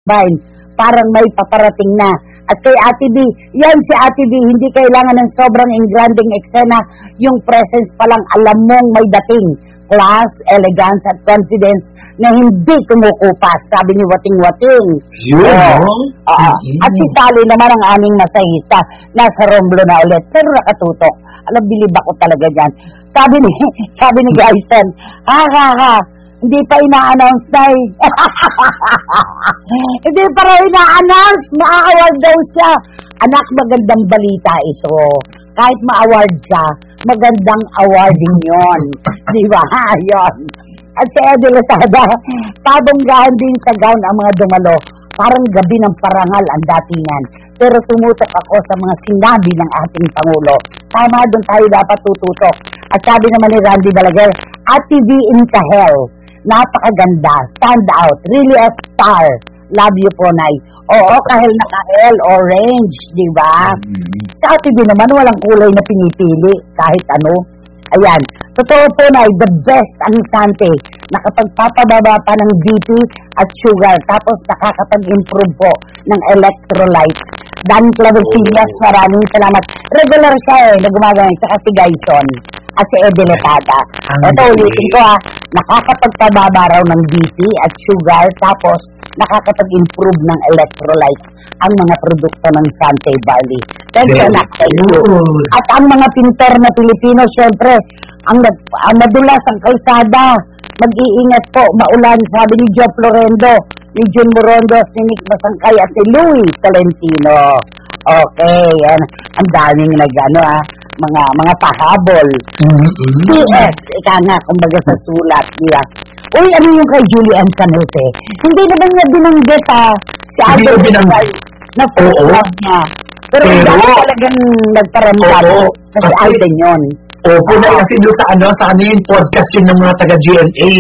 Fine. Parang may paparating na. At kay Ate B, yan si Ate B, hindi kailangan ng sobrang engranding eksena. Yung presence pa lang, alam mong may dating. Class, elegance, at confidence na hindi kumukupas. Sabi ni Wating-Wating. Yun, At si Sally naman ang aming masahista. Nasa Romblo na ulit, pero nakatutok. Alam, bilib ako talaga dyan. Sabi ni Gaisen, ha, hindi pa ina-announce na eh. Hindi pa rin ina-announce, ma-award daw siya. Anak, magandang balita ito. Kahit ma-award siya, magandang awarding yon. Di ba? Yun. At si Eddie Lozada, pabonggahan din sa gown ang mga dumalo. Parang gabi ng parangal ang datingan. Pero tumutok ako sa mga sinabi ng ating Pangulo. Tama, doon tayo dapat tututok. At sabi naman ni Randy Balaguer, Ate V in Kahel. Napakaganda, stand out, really a star. Love you po, Nay. Oo, kahel na kahel, orange, di ba? Sa Ate V naman, walang kulay na pinipili, kahit ano. Ayan, totoo po, Nay, the best ang Sante. Nakapagpapababa pa ng BP at sugar, tapos nakakapag-improve po ng electrolytes. Dan Clavesillas, maraming salamat. Regular siya na gumagamit, saka si Gaison at si Eddie Lozada. Ito, ulitin ko nakakapagpababa raw ng BP at sugar, tapos nakakapag-improve ng electrolytes ang mga produkto ng Sante Barley. Thank you. At ang mga pintor na Pilipino, syempre, ang madulas ang kalsada. Mag-iingat po, maulan, sabi ni Joe Florendo, ni Jun Morondo, ni Nick Masangkay, at ni Louis Tolentino. Okay, yan. Ang daming mga pahabol. PS, ika nga, kumbaga sa sulat niya. Uy, ano yung kay Julian San Jose? Hindi naman niya binanggit si Alden na photograph niya. Pero hindi talagang nagparamdam na si Alden yun. Opo, na kasi doon sa yung podcast yun ng mga taga-GMA.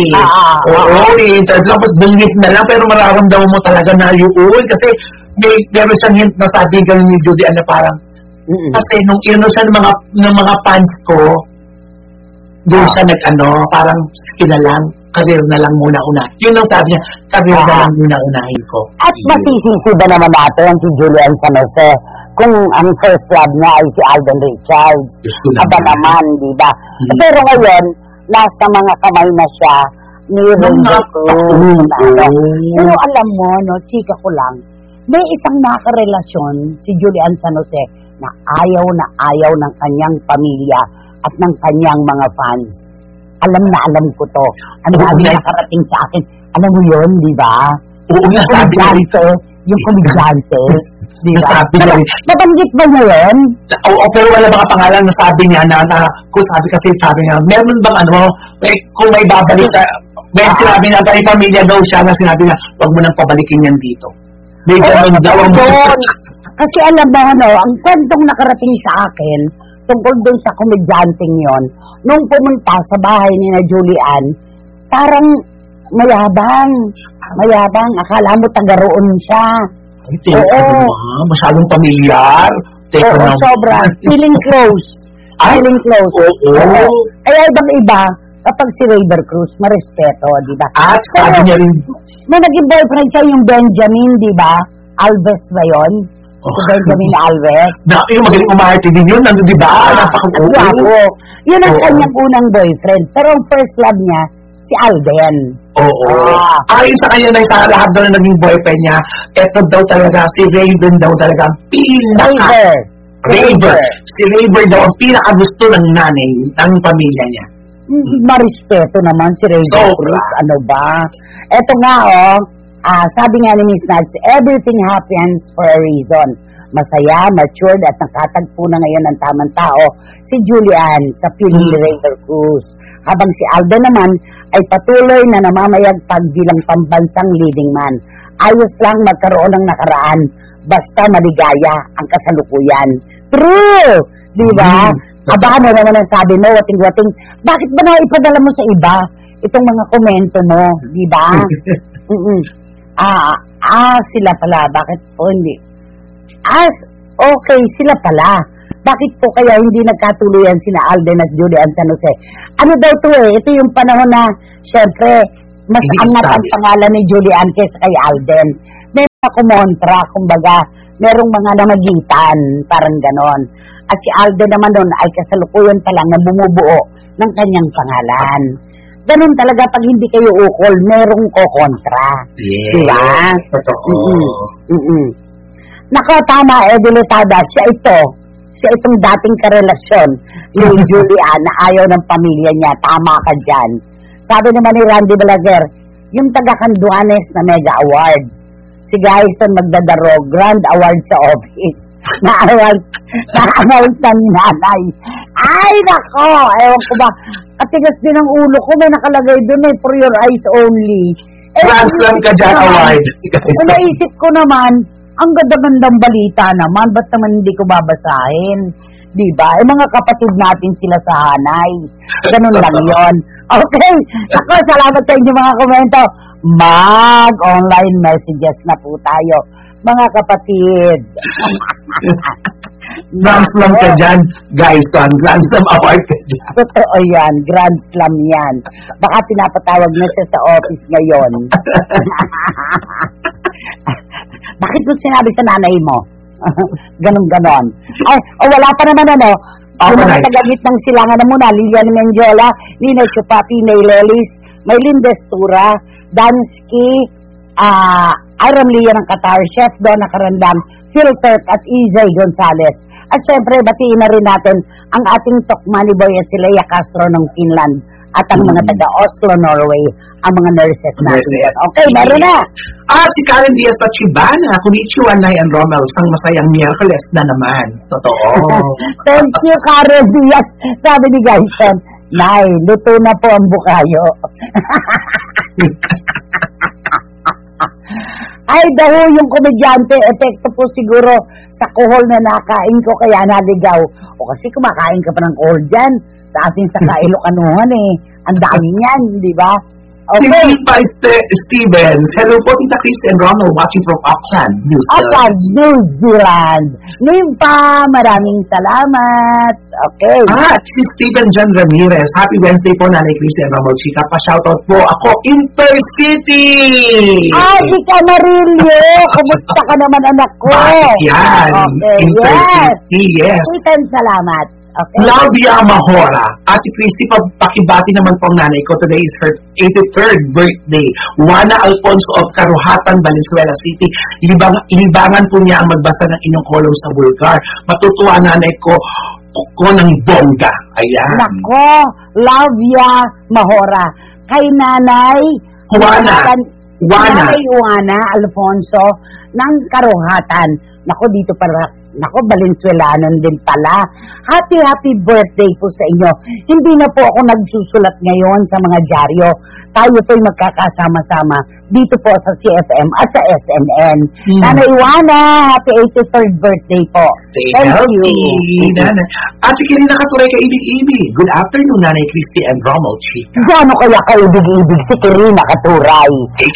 Tapos bungit na lang, pero mararamdaman mo talaga na yun. Kasi meron siyang hint na sabi ganun ni Judy, parang, kasi nung siya ng mga fans ko, doon siya parang lang, career na lang muna. Yun ang sabi niya, career na lang muna-unahin ko. At masisisi ba naman natin si Julian San Jose kung ang first love niya ay si Alden Richards? Aba naman, di ba? Pero ngayon, nasa mga kamay na siya ni Ranger Cruz. Pero alam mo, chika ko lang, may isang nakarelasyon si Julian San Jose na ayaw ng kanyang pamilya at ng kanyang mga fans. Alam ko to. Ang sabi nakarating sa akin. Alam mo yun, di ba? Oo nga, sabi niya. Yung komedyante. Di ba? Nabanggit ba niya yun? Oo, pero wala mga pangalan na sabi niya kung sabi niya, meron bang kung may babalik may sinabi niya, may pamilya daw siya na sinabi niya, huwag mo nang pabalikin yan dito. May ganun daw ang kasi alam mo, ang kwentong nakarating sa akin, tungkol dun sa komedyanteng yon, nung pumunta sa bahay ni na Julian, parang mayabang. Akala mo taga-roon siya. Masyadong pamilyar. Oo, sobra. Feeling close. Kaya ibang iba, kapag si Raider Cruz, marespeto, di ba? At sabi niya rin, may naging boyfriend siya yung Benjamin, di ba? Alves ba yun? Si Benjamin Alves. Yung magaling umarte din yun, di ba? Napaka-guwapo. Yun ang kanyang unang boyfriend. Pero ang first love niya, si Alden. Oo. Ayon sa kanya na sa lahat daw na naging boyfriend niya, eto daw talaga, si Raven daw talaga, Raver. Si Raver daw ang pinaka-gusto ng nanay, ng pamilya niya. Marespeto naman si Raven Cruz. Ano ba? Eto nga, sabi nga ni Miss Nads, everything happens for a reason. Masaya, matured at nakatagpo na ngayon ng tamang tao si Julian sa piling ni Raider Cruz. Habang si Alden naman ay patuloy na namamayagpag bilang pambansang leading man. Ayos lang magkaroon ng nakaraan basta maligaya ang kasalukuyan. True! Di ba? Aba, ano naman ang sabi mo, wating-wating, bakit ba naipadala mo sa iba itong mga komento mo? Di ba? Sila pala. Bakit po hindi? Okay, sila pala. Bakit po kaya hindi nagkatuluyan sina Alden at Julian San Jose? Ano daw to Ito yung panahon na, syempre, mas angat ang pangalan ni Julian kaysa kay Alden. na kumontra, kumbaga, merong mga namagitan, parang ganon. At si Aldo naman nun ay kasalukuyan pa lang na bumubuo ng kanyang pangalan. Ganun talaga pag hindi kayo ukol, merong kokontra. Yes. Diba? Totoo. Nako, tama, Ediletada, siya itong dating karelasyon ni Julia na ayaw ng pamilya niya. Tama ka dyan. Sabi naman ni Randy Balaguer, yung taga-Canduanes na Mega Award, si Gaison magdadaro, Grand Award sa office. Na-announce ng nanay. Ay, nako! Ewan ko ba, katigas din ang ulo ko, may nakalagay doon for your eyes only. Grand Slam ka dyan award. Naisip ko naman, ang ganda-gandang balita naman, ba't naman hindi ko babasahin? Diba? Mga kapatid natin sila sa Hanay. Ganun lang yon. Okay. Ako, salamat sa inyo mga komento. Mag-online messages na po tayo. Mga kapatid. Grand Slam ka dyan, guys. Grand Slam award ka dyan. Totoo yan. Grand Slam yan. Baka pinapatawag na siya sa office ngayon. Bakit mo sinabi sa nanay mo? Ganon-ganon. Ay, wala pa naman yung mga tagagit ng silangan na muna, Lilian Mendiola, Nina Chupapi, May Lelis, Maylin Destura, Dansky, Iram Lia ng Qatar, Chef Donna Carandang, Phil Turk at Izay Gonzalez. At syempre, batiin na rin natin ang ating Tokmani Boy at si Leia Castro ng Finland at ang mga taga-Oslo, Norway, ang mga nurses natin. Okay, meron na. At si Karen Diaz at Shibana, Konnichiwa, Nay and Romel, sang masayang Miyerkules na naman. Totoo. Thank you, Karen Diaz. Sabi ni Gaison, Nay, luto na po ang bukayo. Ay, daho yung komedyante, epekto po siguro sa kuhol na nakain ko kaya naligaw. O kasi kumakain ka pa ng kuhol dyan, sa atin sa Kailocanuhan ang dami niyan, di ba? Okay. Stevens, hello po Tita Chris and Ronald watching from Auckland, New Zealand. Auckland, New Zealand. Nimpa, maraming salamat. Okay. Si Steven John Ramirez, happy Wednesday po Nanay Chris and Ronald Chika. Pa-shoutout po ako, Intercity! Di ka Marilio! Kumusta ka naman anak ko? Yan! Okay, Intercity, yes. Itan salamat. Okay. Labia Mahora. Ate Christy, pakibati naman po ang nanay ko. Today is her 83rd birthday. Juana Alfonso of Caruhatan, Valenzuela City. Libangan po niya ang magbasa ng inyong kolong sa Bulgar. Matutuwa nanay ko ng bongga. Ayan. Nako, Labia Mahora. Kay nanay Juana Alfonso ng Caruhatan. Nako, dito para Valenzuelanon din pala. Happy birthday po sa inyo. Hindi na po ako nagsusulat ngayon sa mga dyaryo. Tayo po'y magkakasama-sama dito po sa CFM at sa SNN. Nanay Iwana, happy 83rd birthday po. Thank you. At si Kirina Katuray ka ibig-ibig. Good afternoon, Nanay Christy and Romuald Chika. Gano'n kaya ka ibig-ibig si Kirina Katuray?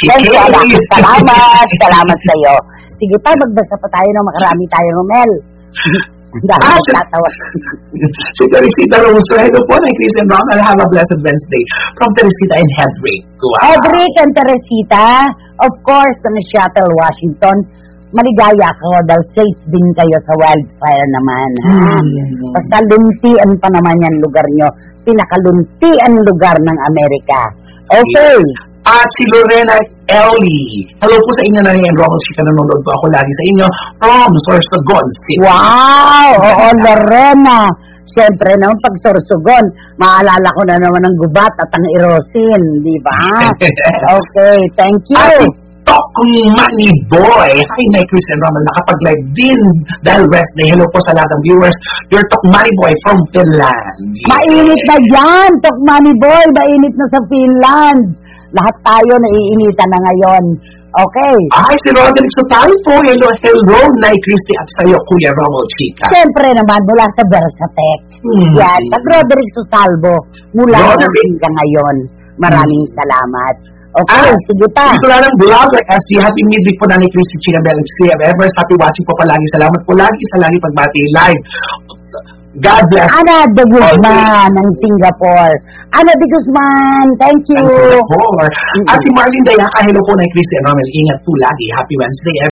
Salamat sa iyo. Sige pa, magbasa pa tayo ng makarami tayo, Romel. Dahil tatawa. Si Teresita Romusto, hello po, Nay Chris and Ron. Have a blessed Wednesday. From Teresita and Hedrick. Wow. Hedrick and Teresita, of course, ng Seattle, Washington. Maligaya ako dahil safe din kayo sa wildfire naman. Basta luntian pa naman yan lugar nyo. Pinakaluntian lugar ng Amerika. Okay. Yes. At si Lorena Ellie. Hello po sa inyo, Nanay and Ronald Chika. Nanonood po ako lagi sa inyo from Sorsogon City. Wow! Oo, Lorena. Siyempre naman pag Sorsogon, maalala ko na naman ang gubat at ang erosin, di ba? Okay, thank you. At si Tokmani Boy. Hi, Nay Chris and Ronald. Nakapag-live din dahil rest day. Hello po sa lahat ng viewers. Your Tokmani Boy from Finland. Yes. Mainit na dyan, Tokmani Boy. Mainit na sa Finland. Lahat tayo naiinitan na ngayon. Okay. Ay, si Roderick Sotalpo. Hello, Nay Christy at sa'yo, Kuya Romuald Chika. Siyempre naman, mula sa Versatec. Yan, pag Roderick Sotalpo, mula hanggang ngayon. Maraming salamat. Okay, sige pa. Dito lang ng vlogger. Si happy midweek po, Nanay Christy Chika Bell. Evers, happy watching po palagi. Salamat po lagi sa lagi pagbati live. God bless. Ana de Guzman ng Singapore. Ana de Guzman, thank you. Singapore. At si Marlene Dayaka, hello po, Nay Christy and Romel. Ingat po lagi. Happy Wednesday.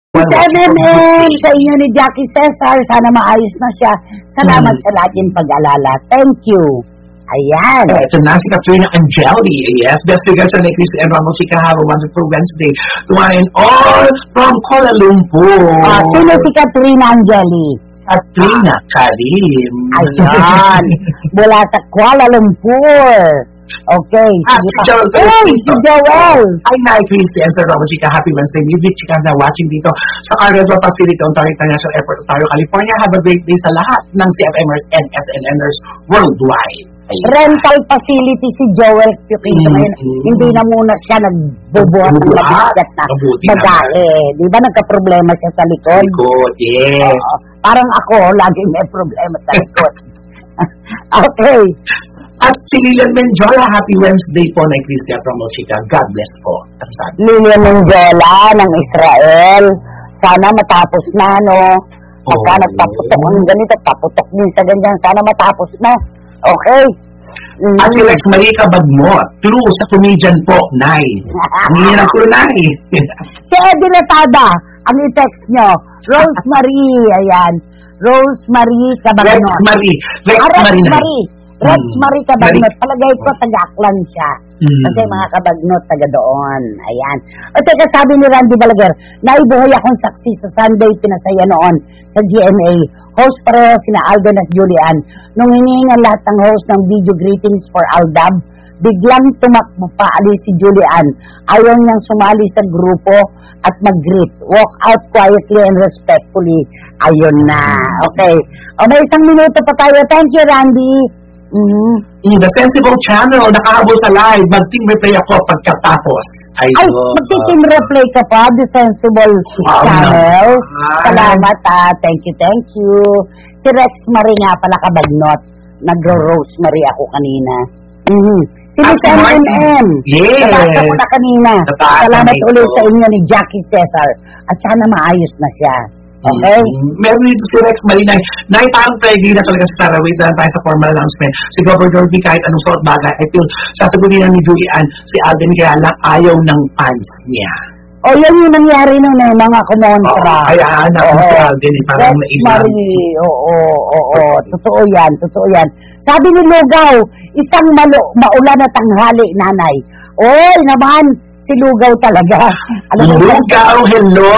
MMM, sa inyo ni Jackie Cesar, sana maayos na siya. Salamat sa laging pag-alala. Thank you. Ayan. Ito na si Katrina Angeli. Yes, best regards sa Chris and Ramos. Chika, have a wonderful Wednesday. To one and all from Kuala Lumpur. Sino si Katrina Angeli? Katrina Karim. Ayan. Mula sa Kuala Lumpur. Okay. Si Joel. Si Joel. Hi, Night, Chris and Sir Ramos. Chika, happy Wednesday. Music, Chika, na watching dito sa Arroyo Facility, Ontario International Airport, Ontario, California. Have a great day sa lahat ng CFMers and SNNers worldwide. Rental facility si Joel Pukito ngayon. Hindi na muna siya nagbubuhat ng mabigat na bagahe. Di ba nagka-problema siya sa likod? Likod, yes. Parang ako, laging may problema sa likod. Okay. At si Lilian Menjola, happy Wednesday po na Christian from Mochica. God bless po. Lilian Menjola ng Israel. Sana matapos na, no? Pagka nagpaputok ng ganito, paputok din sa ganyan. Sana matapos na. Okay. At si Rex Marica Bagmot, true sa comedian po, Nay. Hindi na ko, Nay. Si Eddie Latada, ang i-text nyo, Rosemary, ayan. Rosemary Cabagnot. Rosemary Cabagnot. Palagay ko, taga-Aklan siya. Kasi mga Cabagnot, taga doon. Ayan. O teka, sabi ni Randy Balaguer, naibuhay akong saksi sa Sunday pinasaya noon sa GMA. Host pareho sina Alden at Julian. Nung hinihingan lahat ng host ng video greetings for Aldab, biglang tumakbo pa alis si Julian. Ayaw niyang sumali sa grupo at mag-greet. Walk out quietly and respectfully. Ayun na. Okay. O may isang minuto pa tayo. Thank you, Randy. The Sensible Channel, nakahabol sa live. Mag-team replay ako pagkatapos. Ay, mag-team replay ka pa, The Sensible Channel. Salamat, Thank you. Si Rex Marie nga pala Cabagnot. Nag-Rosemary ako kanina. Si Miss MMM. Yes. Nabasa ko na kanina. Salamat ulit sa inyo ni Jackie Cesar. At sana maayos na siya. Okay? Meron dito si Rex Marina. Parang Friday na talaga sa Tara. Wait lang tayo sa formal announcement. Si Governor D, kahit anong suot bagay, I feel sasagutin na ni Julian, si Alden kaya lang ayaw ng fans niya. O, yan yung nangyari nun mga kumontra. Kaya si Alden, parang nailang. Oo. Totoo yan. Sabi ni Lugaw, isang maulan na tanghali, nanay. Oy, naman, si Lugaw talaga. Lugaw, hello!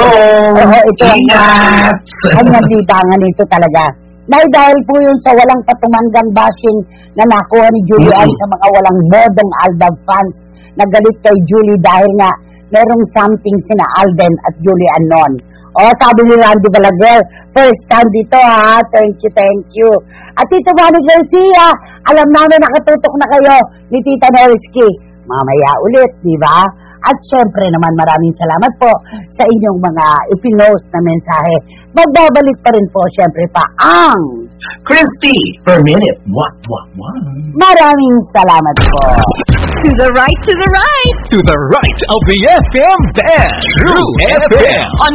Ingat! Kanyang libangan ito talaga. Dahil po yun sa walang patumanggang bashing na nakuha ni Julian sa mga walang modong Aldab fans na galit kay Julie dahil nga merong something sina Alden at Julian noon. Sabi ni Randy Balaguer, first time dito ha, thank you. At Tito Manny Garcia, alam namin nakatutok na kayo ni Tita Norisky. Mamaya ulit, di ba? At syempre naman maraming salamat po sa inyong mga ipinost na mensahe. Magbabalik pa rin po syempre pa ang Christy per minute. Maraming salamat po. To the right, to the right. To the right of the FM band. True FM. On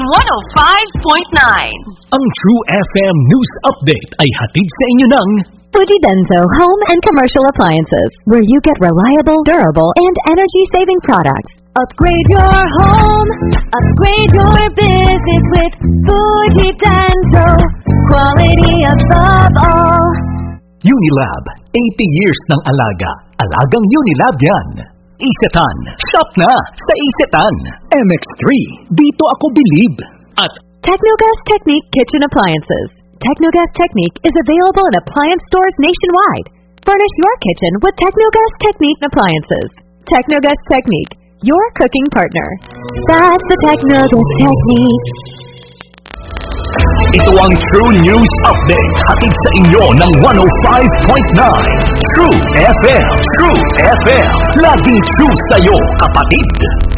105.9. Ang True FM News Update ay hatid sa inyo ng Fujidenso Home and Commercial Appliances, where you get reliable, durable, and energy-saving products. Upgrade your home, upgrade your business with Fujidenso. Quality above all. Unilab, 80 years ng alaga. Alagang Unilab yan. Isetan, shop na sa Isetan. MX3, dito ako believe. At Technogas Technique Kitchen Appliances. Technogas Technique is available in appliance stores nationwide. Furnish your kitchen with Technogas Technique appliances. Technogas Technique, your cooking partner. That's the Technogas Technique. Ito ang True News Update. Hatid sa inyo ng 105.9. True FM. True FM. Laging true sa'yo, kapatid.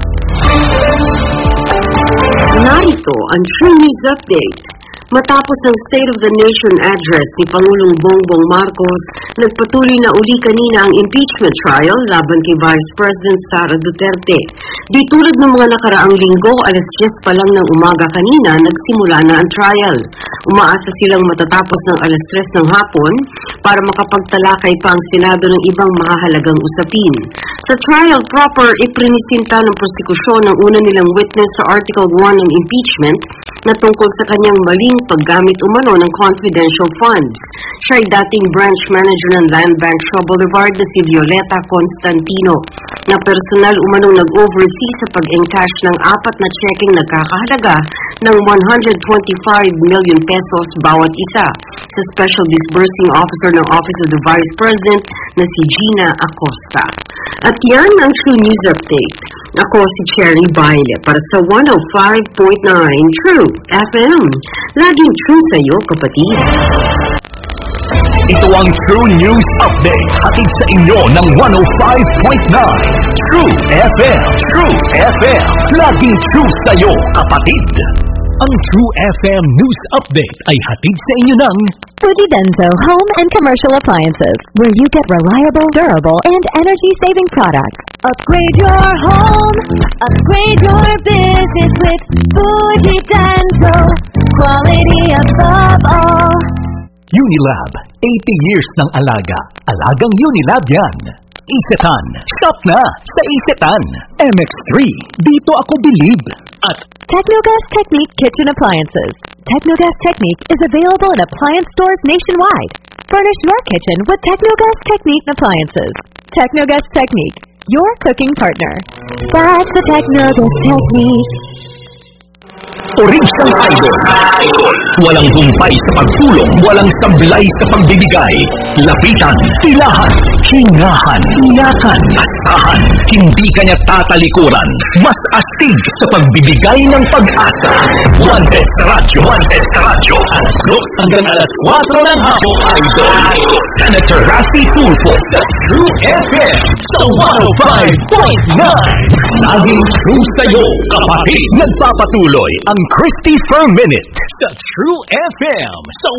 Narito ang True News Update. Matapos ng State of the Nation address ni Pangulong Bongbong Marcos, nagpatuloy na uli kanina ang impeachment trial laban kay Vice President Sara Duterte. Di tulad ng mga nakaraang linggo, alas 10 pa lang ng umaga kanina, nagsimula na ang trial. Umaasa silang matatapos ng alas 3 ng hapon para makapagtalakay pa ang Senado ng ibang mahahalagang usapin. Sa trial proper, iprinisinta ng prosekusyon ng una nilang witness sa Article 1 ng impeachment na tungkol sa kanyang maling paggamit umano ng confidential funds. Siya ay dating branch manager ng Land Bank Shaw Boulevard na si Violeta Constantino, na personal umanong nag-oversee sa pag-encash ng 4 na checking nagkakahalaga ng 125 million pesos bawat isa sa Special Disbursing Officer ng Office of the Vice President na si Gina Acosta. At yan ang True News Update. Ako si Cherry Baile para sa 105.9 True FM. Laging true sa'yo, kapatid. Ito ang True News Update, hatid sa inyo ng 105.9 True FM. True FM, laging true sa'yo, kapatid. Ang True FM News Update ay hatid sa inyo ng Fuji Denso Home and Commercial Appliances, where you get reliable, durable, and energy-saving products. Upgrade your home, upgrade your business with Fuji Denso. Quality above all. Unilab, 80 years ng alaga. Alagang Unilab yan. Isetan, shop na sa Isetan. MX3, dito ako bilib. At Technogas Technique Kitchen Appliances. Technogas Technique is available in appliance stores nationwide. Furnish your kitchen with Technogas Technique appliances. Technogas Technique, your cooking partner. That's the Technogas Technique. Original Idol. Walang humpay sa pagsulong, walang sablay sa pagbibigay. Lapitan, tilahan, hingahan, inakan, asahan. Hindi kanya tatalikuran. Mas astig sa pagbibigay ng pag-asa. Wanted sa radyo. Alas 2 hanggang alas 4 ng hapon. Idol. Senator Rafi Tulfo sa True FM sa 105.9. Laging true sa'yo, kapatid. Nagpapatuloy ang Christopher Minute sa True FM sa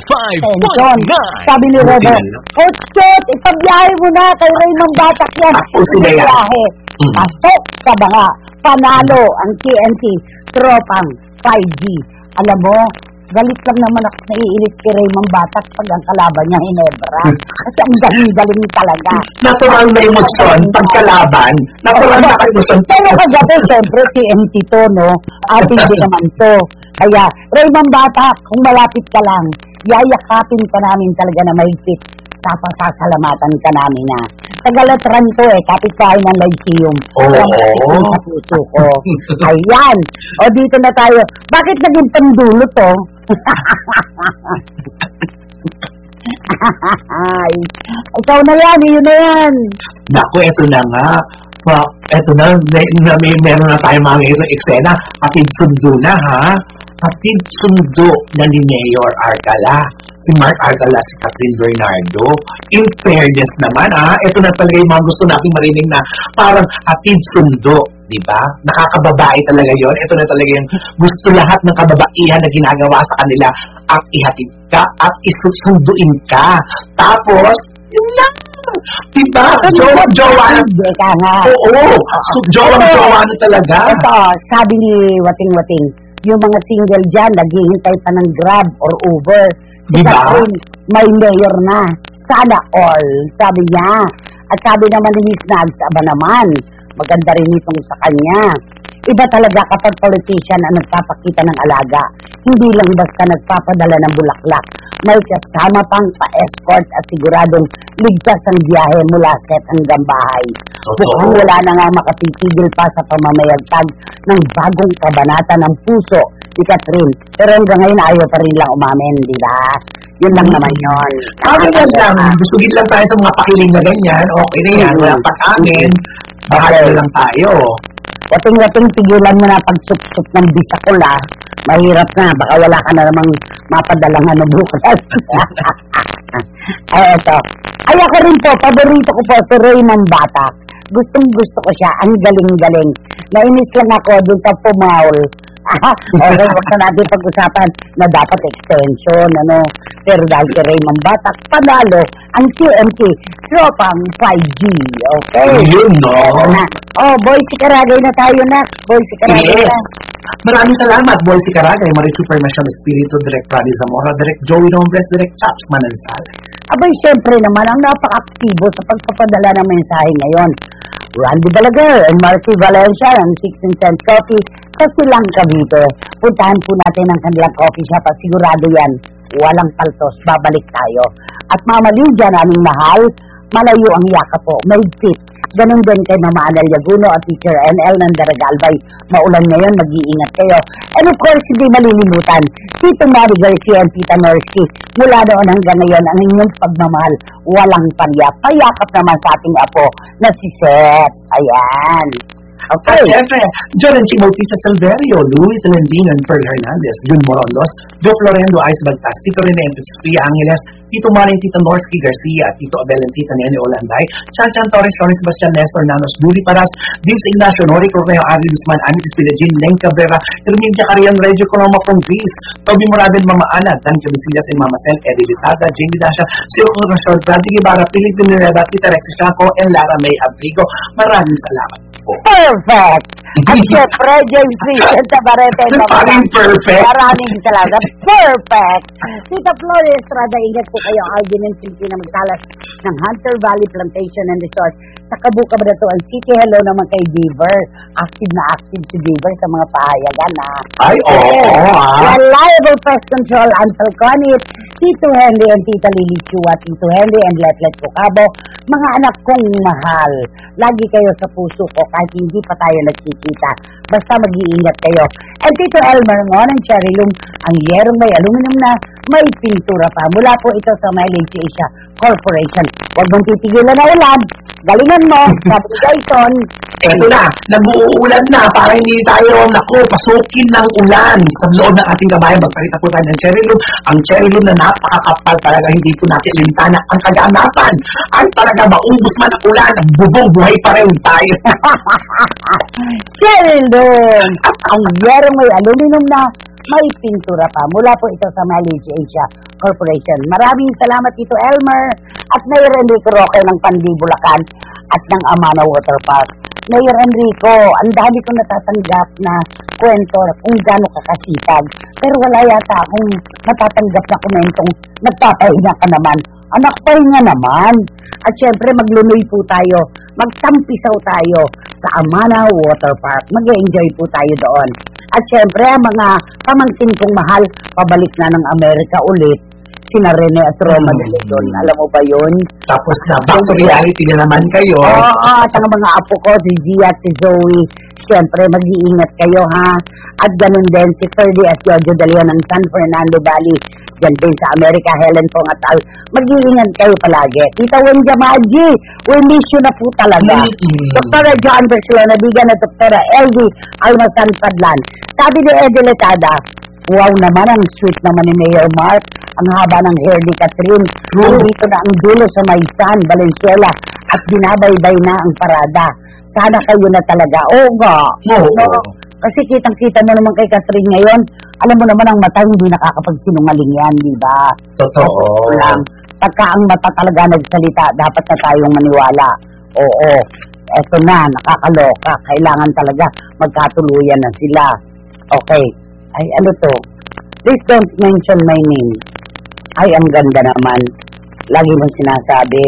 105.9. Sabi ni Robert, Coach Chot, ipabiyahe mo na kay Raymond Batak yan. Ipabiyahe. Pasok sa banga. Panalo ang TNT. Tropang 5G. Alam mo, galit lang naman ako naiinis kay Raymond Batak pag ang kalaban niya Hinebra. Kasi ang galing talaga. Natural na emosyon, pagkalaban. Natural na emosyon. Pero kagabi, siyempre, TNT to, no? Atin din naman to. Kaya, Raymond Batak, kung malapit ka lang, yayakapin ka namin talaga na mahigpit. Pasasalamatan ka namin na. Tagalatran to kapit kain ng Lyceum. Sa puso ko. Ayan. O dito na tayo. Bakit naging pandulo to? Ikaw na yan, yun na yan. Naku, eto na nga. Eto na, meron na tayo mga eksena. Atid sundo na, ha? Atid sundo na ni Mayor Arcala. Si Mark Arcala, si Catherine Bernardo. In fairness naman, ha? Ito na talaga yung mga gusto nating marinig na parang atid sundo. Diba? Nakakababae talaga yon. Ito na talaga yung gusto lahat ng kababaihan na ginagawa sa kanila at ihatid ka at isusunduin ka. Tapos, yun lang. Diba? Jowa na. Oo. Jowa na talaga. Ito, sabi ni Wating-Wating, yung mga single dyan, naghihintay pa ng Grab or Uber. Diba? May mayor na. Sana all. Sabi niya. At sabi naman ni Miss Nags, aba naman, maganda rin itong sa kanya. Iba talaga kapag politician ang nagpapakita ng alaga. Hindi lang basta nagpapadala ng bulaklak. May kasama pang pa-escort at siguradong ligtas ang biyahe mula set hanggang bahay. Mukhang wala na nga makatitigil pa sa pamamayagtag ng bagong kabanata ng puso ni Catherine. Pero hanggang ngayon ayaw pa rin lang umamin, di ba? Yun lang naman yun. Yan lang. Gustugin lang tayo sa mga pakiling na ganyan. Okay na yan. Walang pag-amin. Bahala lang tayo. Wating-wating, tigilan mo na pagsup-sup ng bisakula. Mahirap na. Baka wala ka na namang mapadalang ano bukas. Ay, eto. Ay, ako rin po. Paborito ko po si Raymond Batak. Gustong-gusto ko siya. Ang galing-galing. Nainis lang ako dun sa Pumaul. Okay, huwag na natin pag-usapan na dapat extension, ano. Pero dahil kay Raymond Batak, panalo ang TNT Tropang 5G. Okay? Yun, no? Oh, Boy Sikaragay na tayo na. Boy Sikaragay na. Maraming salamat, Boy Sikaragay, Marie Supernational Espiritu, Direct Rally Zamora, Direct Joey Nombres, Direct Chaps Manansal. Abay, siyempre naman, ang napaka-aktibo sa pagpapadala ng mensahe ngayon. Randy Balaguer and Marcy Valencia ng 16 Cent Coffee sa Silang Cavite. Puntahan po natin ang kanilang coffee shop at sigurado yan, walang paltos, babalik tayo. At Mama Lydia, naming mahal, malayo ang yaka po, may fit. Ganun din kay Mama Anel Yaguno at Teacher NL ng Daragalbay. Maulan ngayon, mag-iingat kayo. And of course, hindi malilimutan, Tito Mari Garcia and Tita Norski. Mula noon hanggang ngayon, ang inyong pagmamahal, walang pariya. Payakap naman sa ating apo na si Seth. Ayan. At Okay. syempre, John and Chimotita Silverio, Luis Landino and Pearl Hernandez, Jun Morondos, Joe Florendo Ice Bagtas, Tito Rene and Sofia Angeles, Tito Maring, Tita Norsky Garcia, Tito Abel and Tita Nene Olanday, Chanchan Torres, Torres Sebastian Nestor, Nanos, Julie Paras, Dims Ignacio, Nori Corneo, Adri Guzman, Amitis Pilagin, Len Cabrera, Herminia Carian, Regio Coloma from Greece, Toby Moraben, Mama Ana, Dan Cabesillas and Mama Stel, Eddie Litada, Jamie Dasha, Siro Conrasol, Bradley Guevara, Philip Villanueva, Tita Rexy Chaco, and Lara May Abrigo. Maraming salamat po. Perfect! At syempre, James Vincent Tabarete and Mama Parang perfect. Maraming salamat. Perfect! Tita Flores Estrada, ingat po kayo. Alvin and Silvina magtalas ng Hunter Valley Plantation and Resort sa Kabuka, Cabanatuan City. Hello naman kay Beaver. Active na active si Beaver sa mga pahayagan, ha? Ay, oo. Reliable Pest Control, Uncle Connie, Tito Henry and Tita Lily Chua, Tito Henry and Letlet Cocabo, mga anak kong mahal. Lagi kayo sa puso ko kahit hindi pa tayo nagkikita. Basta mag-iingat kayo. And Tito Elmer Ngon ng Cherry Loom, ang yerong may aluminum na may pintura pa. Mula po ito sa Mileage Asia Corporation. Huwag mong titigilan na ulan. Galingan mo, sabi ni Jason. Ito na, nag-uulan na para hindi tayo, pasukin ng ulan sa loob ng ating kabayan. Magpakita po tayo ng Cherry Loom. Ang Cherry Loom na napakakapal talaga, hindi po natin lintana ang kaganapan. Ang talaga maubos man ang ulan, bubong buhay pa rin tayo. Cherry Loom, ang yerong may aluminum na may pintura pa. Mula po ito sa Mileage Asia Corporation. Maraming salamat Tito Elmer at Mayor Enrico Roque ng Pandibulacan at ng Amana Water Park. Mayor Enrico, ang dami kong natatanggap na kwento kung gaano kakasipag. Pero wala yata akong natatanggap na komentong nagpapahinga ka naman. Anak, pahinga naman. At syempre, maglunoy po tayo. Magtampisaw tayo sa Amana Water Park. Mag-enjoy po tayo doon. At syempre, mga pamangkin kong mahal, pabalik na ng Amerika ulit. Sina Rene at Roma de Leon. Alam mo ba yun? Tapos na, back to reality na naman kayo. Oo, at ang mga apo ko, si Gia at si Zoe. Siyempre, mag-iingat kayo, ha? At ganun din si Ferdy at Jojo de Leon ng San Fernando Valley. Diyan din sa Amerika, Helen Pong at Al. Mag-iingat kayo palagi. Tita Wenja Maggi, we miss you na po talaga. Dr. John Bercelona, bigyan at Dr. LD Almasan Padlan. Sabi ni Eddie Letada, wow naman, ang sweet naman ni Mayor Mark. Ang haba ng hair ni Catherine. Dito na ang dulo sa Maysan, Valenzuela. At binabaybay na ang parada. Sana kayo na talaga. Oo nga. Oo. Kasi kitang-kita mo naman kay Catherine ngayon. Alam mo naman ang mata hindi nakakapagsinungaling yan, di ba? Totoo. Lang. Pagka ang mata talaga nagsalita, dapat na tayong maniwala. Oo. Eto na, nakakaloka. Kailangan talaga magkatuluyan na sila. Okay. Ay, ano to? Please don't mention my name. Ay, ang ganda naman. Lagi mong sinasabi,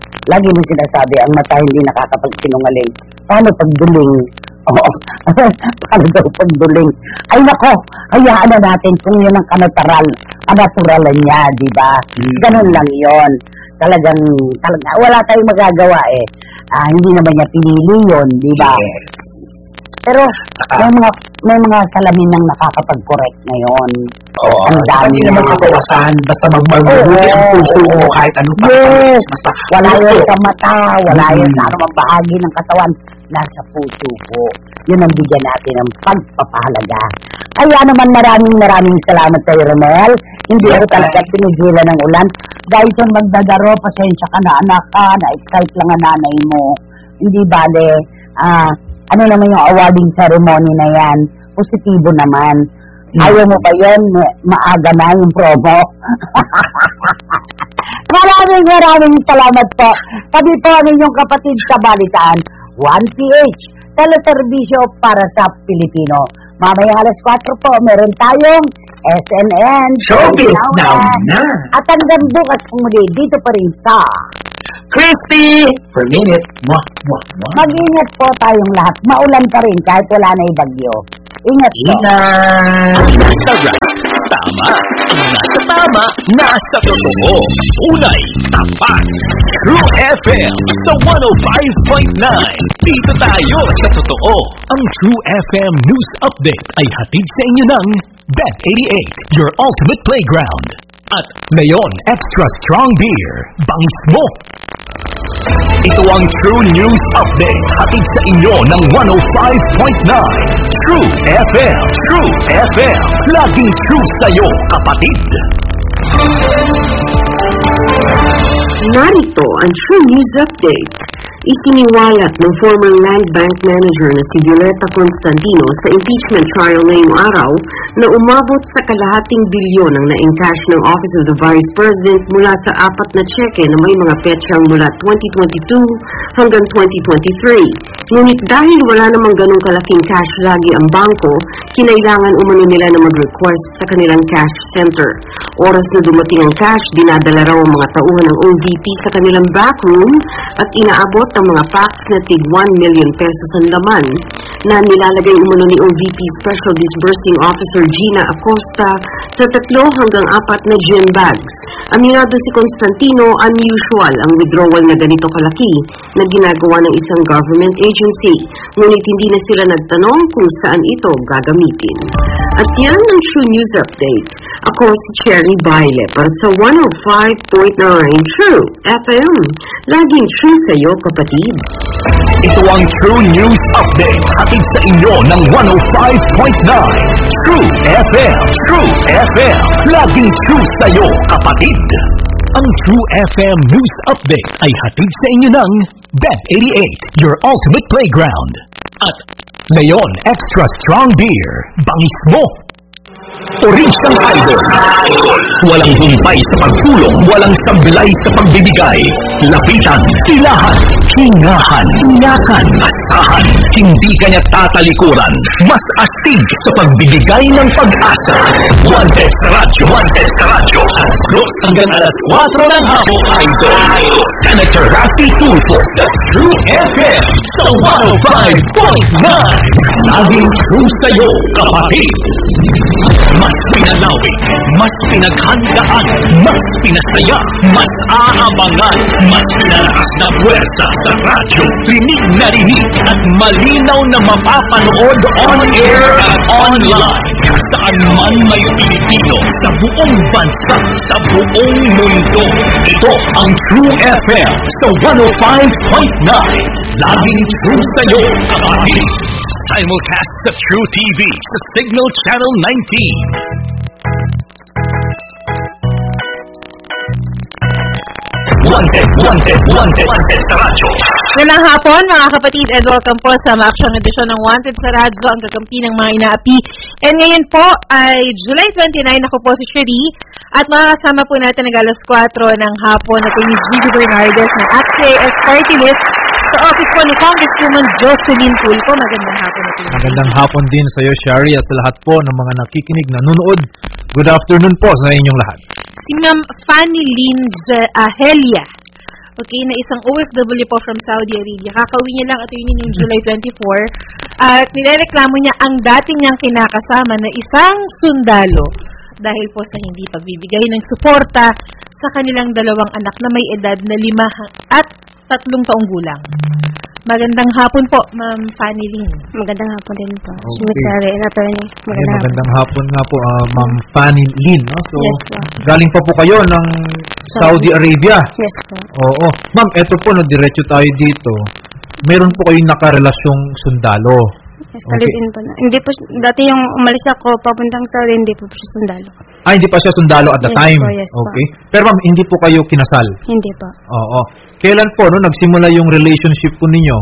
ang mata hindi nakakapagsinungaling. Paano pagduling? Oo. Paano daw pagduling? Ay, nako, hayaan na natin kung yun ang kanaturalan niya, di ba? Ganun lang yon. Talaga, wala tayong magagawa eh. Hindi naman niya pinili yun, di ba? Pero may mga salamin nang nakakapag-correct ngayon. Oo, ang dami hindi naman kapawasan. Basta magmabuti ang puso mo kahit ano pa. Yes. Basta, wala yun sa mata, wala yun sa anumang bahagi ng katawan. Nasa puso po. Yun ang bigyan natin ng pagpapahalaga. Kaya naman maraming salamat sa iyo, Romel. Hindi ako talaga sinigilan ng ulan. Dahil kung magdadaro, pasensya ka na anak ka, na-excite lang ang nanay mo. Hindi bale, ano naman yung awarding ceremony na yan? Positibo naman. Ayaw mo ba yun? Maaga na yung promo. Maraming salamat po. Kami po ang inyong kapatid sa Balitaan. 1PH, teleserbisyo para sa Pilipino. Mamaya alas 4 po, meron tayong SNN. Showbiz Now na. At hanggang bukas po muli, dito pa rin sa Christy! For a minute. Mag-ingat po tayong lahat. Maulan pa rin kahit wala na yung bagyo. Ingat po. Nasa right, tama. Nasa tama, nasa totoo. Unay, tapat. True FM sa 105.9. Dito tayo sa totoo. Ang True FM News Update ay hatid sa inyo ng Bet88, your ultimate playground. At Leon Extra Strong Beer, bangis mo. Ito ang True News Update, hatid sa inyo ng 105.9. True FM, True FM, laging true sa'yo, kapatid. Narito ang True News Update. Isiniwalat ng former Land Bank Manager na si Violeta Constantino sa impeachment trial ngayong araw na umabot sa kalahating bilyon ang na-encash ng Office of the Vice President mula sa 4 na tseke na may mga petsang mula 2022 hanggang 2023. Ngunit dahil wala namang ganong kalaking cash lagi ang bangko, kinailangan umano nila na mag-request sa kanilang cash center. Oras na dumating ang cash, dinadala raw ang mga tauhan ng OVP sa kanilang backroom at inaabot ang mga packs na tig 1 million pesos ang laman na nilalagay umano ni OVP Special Disbursing Officer Gina Acosta sa 3 hanggang 4 na gin bags. Aminado si Constantino, unusual ang withdrawal na ganito kalaki na ginagawa ng isang government agency. Ngunit hindi na sila nagtanong kung saan ito gagamitin. At yan ang True News Update. Ako si Cherry Baile para sa 105.9 True FM. Laging true sa'yo, kapatid. Ito ang True News Update, hatid sa inyo ng 105.9. True FM, True FM, laging true sa'yo, kapatid. Ang True FM News Update ay hatid sa inyo ng Bet88, your ultimate playground. At Leon Extra Strong Beer, bangis mo. Original Idol. Walang humpay sa pagtulong, walang sablay sa pagbibigay. Lapitan, tilahan, hingahan, inakan, asahan. Hindi kanya tatalikuran. Mas astig sa pagbibigay ng pag-asa. Wanted sa radyo. Cross hanggang alas 4 ng hapon, Idol. Senator Rafi Tulfo sa True FM sa 105.9. Laging true sa'yo, kapatid. Mas pinalawig, mas pinaghandaan, mas pinasaya, mas aabangan, mas pinalakas na puwersa sa radyo. Rinig na rinig at malinaw na mapapanood on-air at online. Saan man may Pilipino sa buong bansa, sa buong mundo. Ito ang True FM sa 105.9. Laging true sa'yo, kapatid. Simulcast sa True TV sa Signal Channel 19. Wanted sa radyo. Magandang hapon mga kapatid and welcome po sa maaksyon edisyon ng Wanted sa Radyo, ang kakampi ng mga inaapi. And ngayon po ay July 29, ako po si Cherie at makakasama po natin ng alas 4 ng hapon na po ni Gigi Bernardes ng ACT-CIS Party List sa office po ni Congresswoman Jocelyn Tulfo. Magandang hapon na po. Magandang hapon din sa iyo, Shari, at sa lahat po ng mga nakikinig, nanonood. Good afternoon po sa inyong lahat. Si Ma'am Fanny Lynn Helia, okay, na isang OFW po from Saudi Arabia. Kakauwi niya lang at yun yung July 24. At nirereklamo niya ang dating niyang kinakasama na isang sundalo dahil po sa hindi pagbibigay ng suporta sa kanilang dalawang anak na may edad na 5 at 3 taong gulang. Magandang hapon po, Ma'am Fanny Lynn. Magandang hapon din po. Okay. Sorry, attorney. Magandang hapon nga po, Ma'am Fanny Lynn. No? So, yes po. Galing pa po kayo ng Saudi Arabia. Yes po. Oo. Ma'am, eto po, no, diretso tayo dito. Meron po kayong nakarelasyong sundalo. Yes, talibin po na. Hindi po, dati yung umalis ako papuntang Saudi, hindi po siya sundalo. Hindi pa siya sundalo at the yes time? Po, yes okay. Po. Pero ma'am, hindi po kayo kinasal? Hindi po. Oo. Kailan po, no, nagsimula yung relationship po ninyo?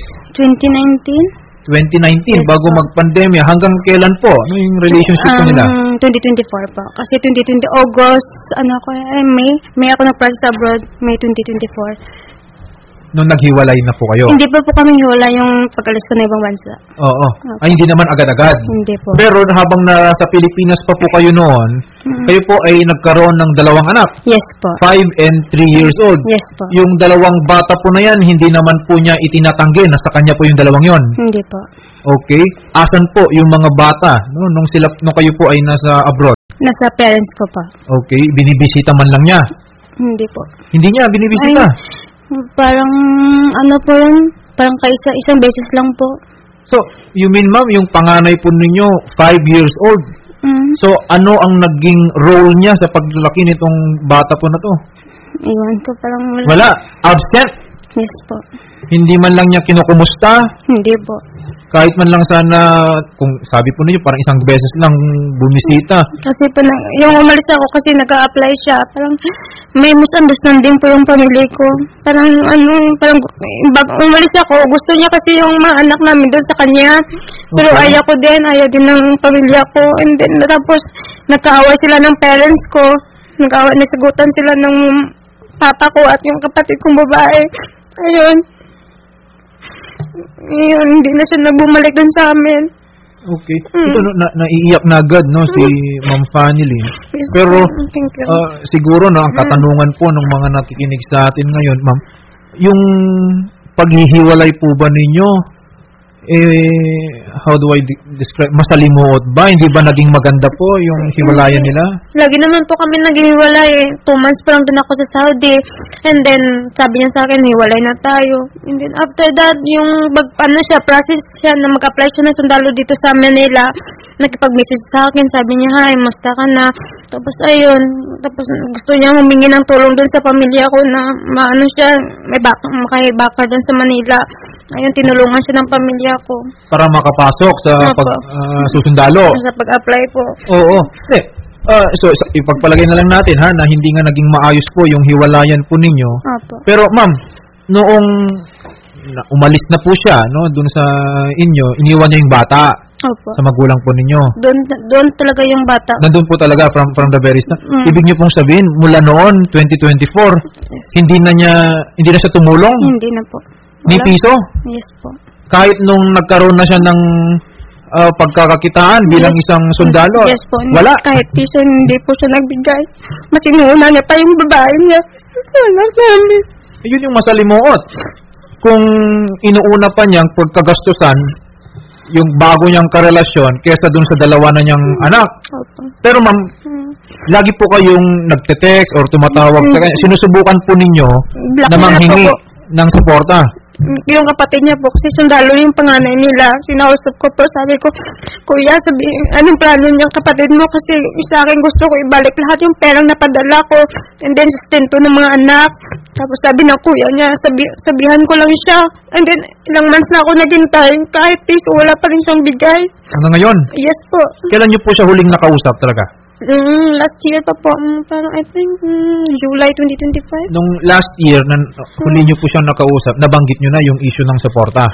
2019. 2019, yes, bago po. mag-pandemya. Hanggang kailan po? Ano yung relationship po nila? 2024 po. Kasi 2020 August, May ako nag-practice abroad, May 2024. nung naghiwalay na po kayo? Hindi pa po kami hiwala yung pag-alis ko na ibang bansa. Oo. Ay, hindi naman agad-agad. Hindi po. Pero habang nasa Pilipinas pa po kayo noon, kayo po ay nagkaroon ng 2 anak. Yes po. 5 and 3 years old. Yes po. Yung 2 bata po na yan, hindi naman po niya itinatanggi. Nasa kanya po yung 2 yon. Hindi po. Okay. Asan po yung mga bata no, nung kayo po ay nasa abroad? Nasa parents ko pa. Okay. Binibisita man lang niya? Hindi po. Hindi niya binibisita? Parang ano po yun? Parang isang beses lang po. So, you mean ma'am, yung panganay po ninyo, 5 years old. So, ano ang naging role niya sa paglaki nitong bata po na to? Iwan ko, parang Wala. Absent. Yes po. Hindi man lang niya kinukumusta. Hindi po. Kahit man lang sana, kung sabi po ninyo, parang isang beses lang bumisita. Kasi po, yung umalis ako kasi nag-a-apply siya, parang may misunderstanding po yung pamilya ko. Parang umalis ako, gusto niya kasi yung mga anak namin doon sa kanya. Pero ayaw din ng pamilya ko. And then, tapos, nagkaaway sila ng parents ko. Nasagutan sila ng papa ko at yung kapatid kong babae. Ayun, hindi na siya nagbumalik dun sa amin. Okay. Ito, naiiyak na agad, no, si Ma'am Fanny Lynn. Pero, siguro, no, ang katanungan po ng mga nakikinig sa atin ngayon, ma'am, yung paghihiwalay po ba ninyo, how do I describe, masalimuot ba? Hindi ba naging maganda po yung hiwalayan nila? Lagi naman po kami naghiwalay. 2 months pa lang din ako sa Saudi. And then, sabi niya sa akin, hiwalay na tayo. And then, after that, yung process siya na mag-apply siya ng sundalo dito sa Manila. Nakipag-message sa akin, sabi niya, hi, musta ka na? Tapos, ayun, tapos gusto niya humingi ng tulong dun sa pamilya ko na maano siya, makahibakar dun sa Manila. Ayun, tinulungan siya ng pamilya ko. Para makapasok sa susundalo. Sa pag-apply po. Oo. So, ipagpalagay na lang natin ha, na hindi nga naging maayos po yung hiwalayan po ninyo. Opo. Pero ma'am, noong umalis na po siya, no, dun sa inyo, iniwan niya yung bata. Opo. Sa magulang po ninyo. Doon talaga yung bata. Nandun po talaga from the very start. Ibig niyo pong sabihin, mula noon, 2024, hindi na siya tumulong? Hindi na po. Ni piso? Yes po. Kahit nung nagkaroon na siya ng pagkakakitaan bilang isang sundalo? Yes po. Wala? Kahit piso, hindi po siya nagbigay. Mas inuuna niya pa yung babae niya. Sana sabi. Yun yung masalimuot. Kung inuuna pa niyang pagkagastusan yung bago niyang karelasyon kesa dun sa 2 na niyang anak. Opo. Pero ma'am, lagi po kayong nagte-text or tumatawag. Sinusubukan po ninyo na manghingi ng suporta. Yung kapatid niya po, kasi sundalo yung panganay nila. Sinausap ko po, sabi ko, Kuya, anong plano niyang kapatid mo? Kasi sa akin gusto ko ibalik lahat yung perang napadala ko. And then, sustento ng mga anak. Tapos sabi ng kuya niya, sabihan ko lang siya. And then, ilang months na ako naghintay. Kahit piso, wala pa rin siyang bigay. Hanggang ngayon? Yes po. Kailan niyo po siya huling nakausap talaga? Last year pa po, parang I think July 2025. Nung last year, huli niyo po siyang nakausap, nabanggit niyo na yung issue ng suporta?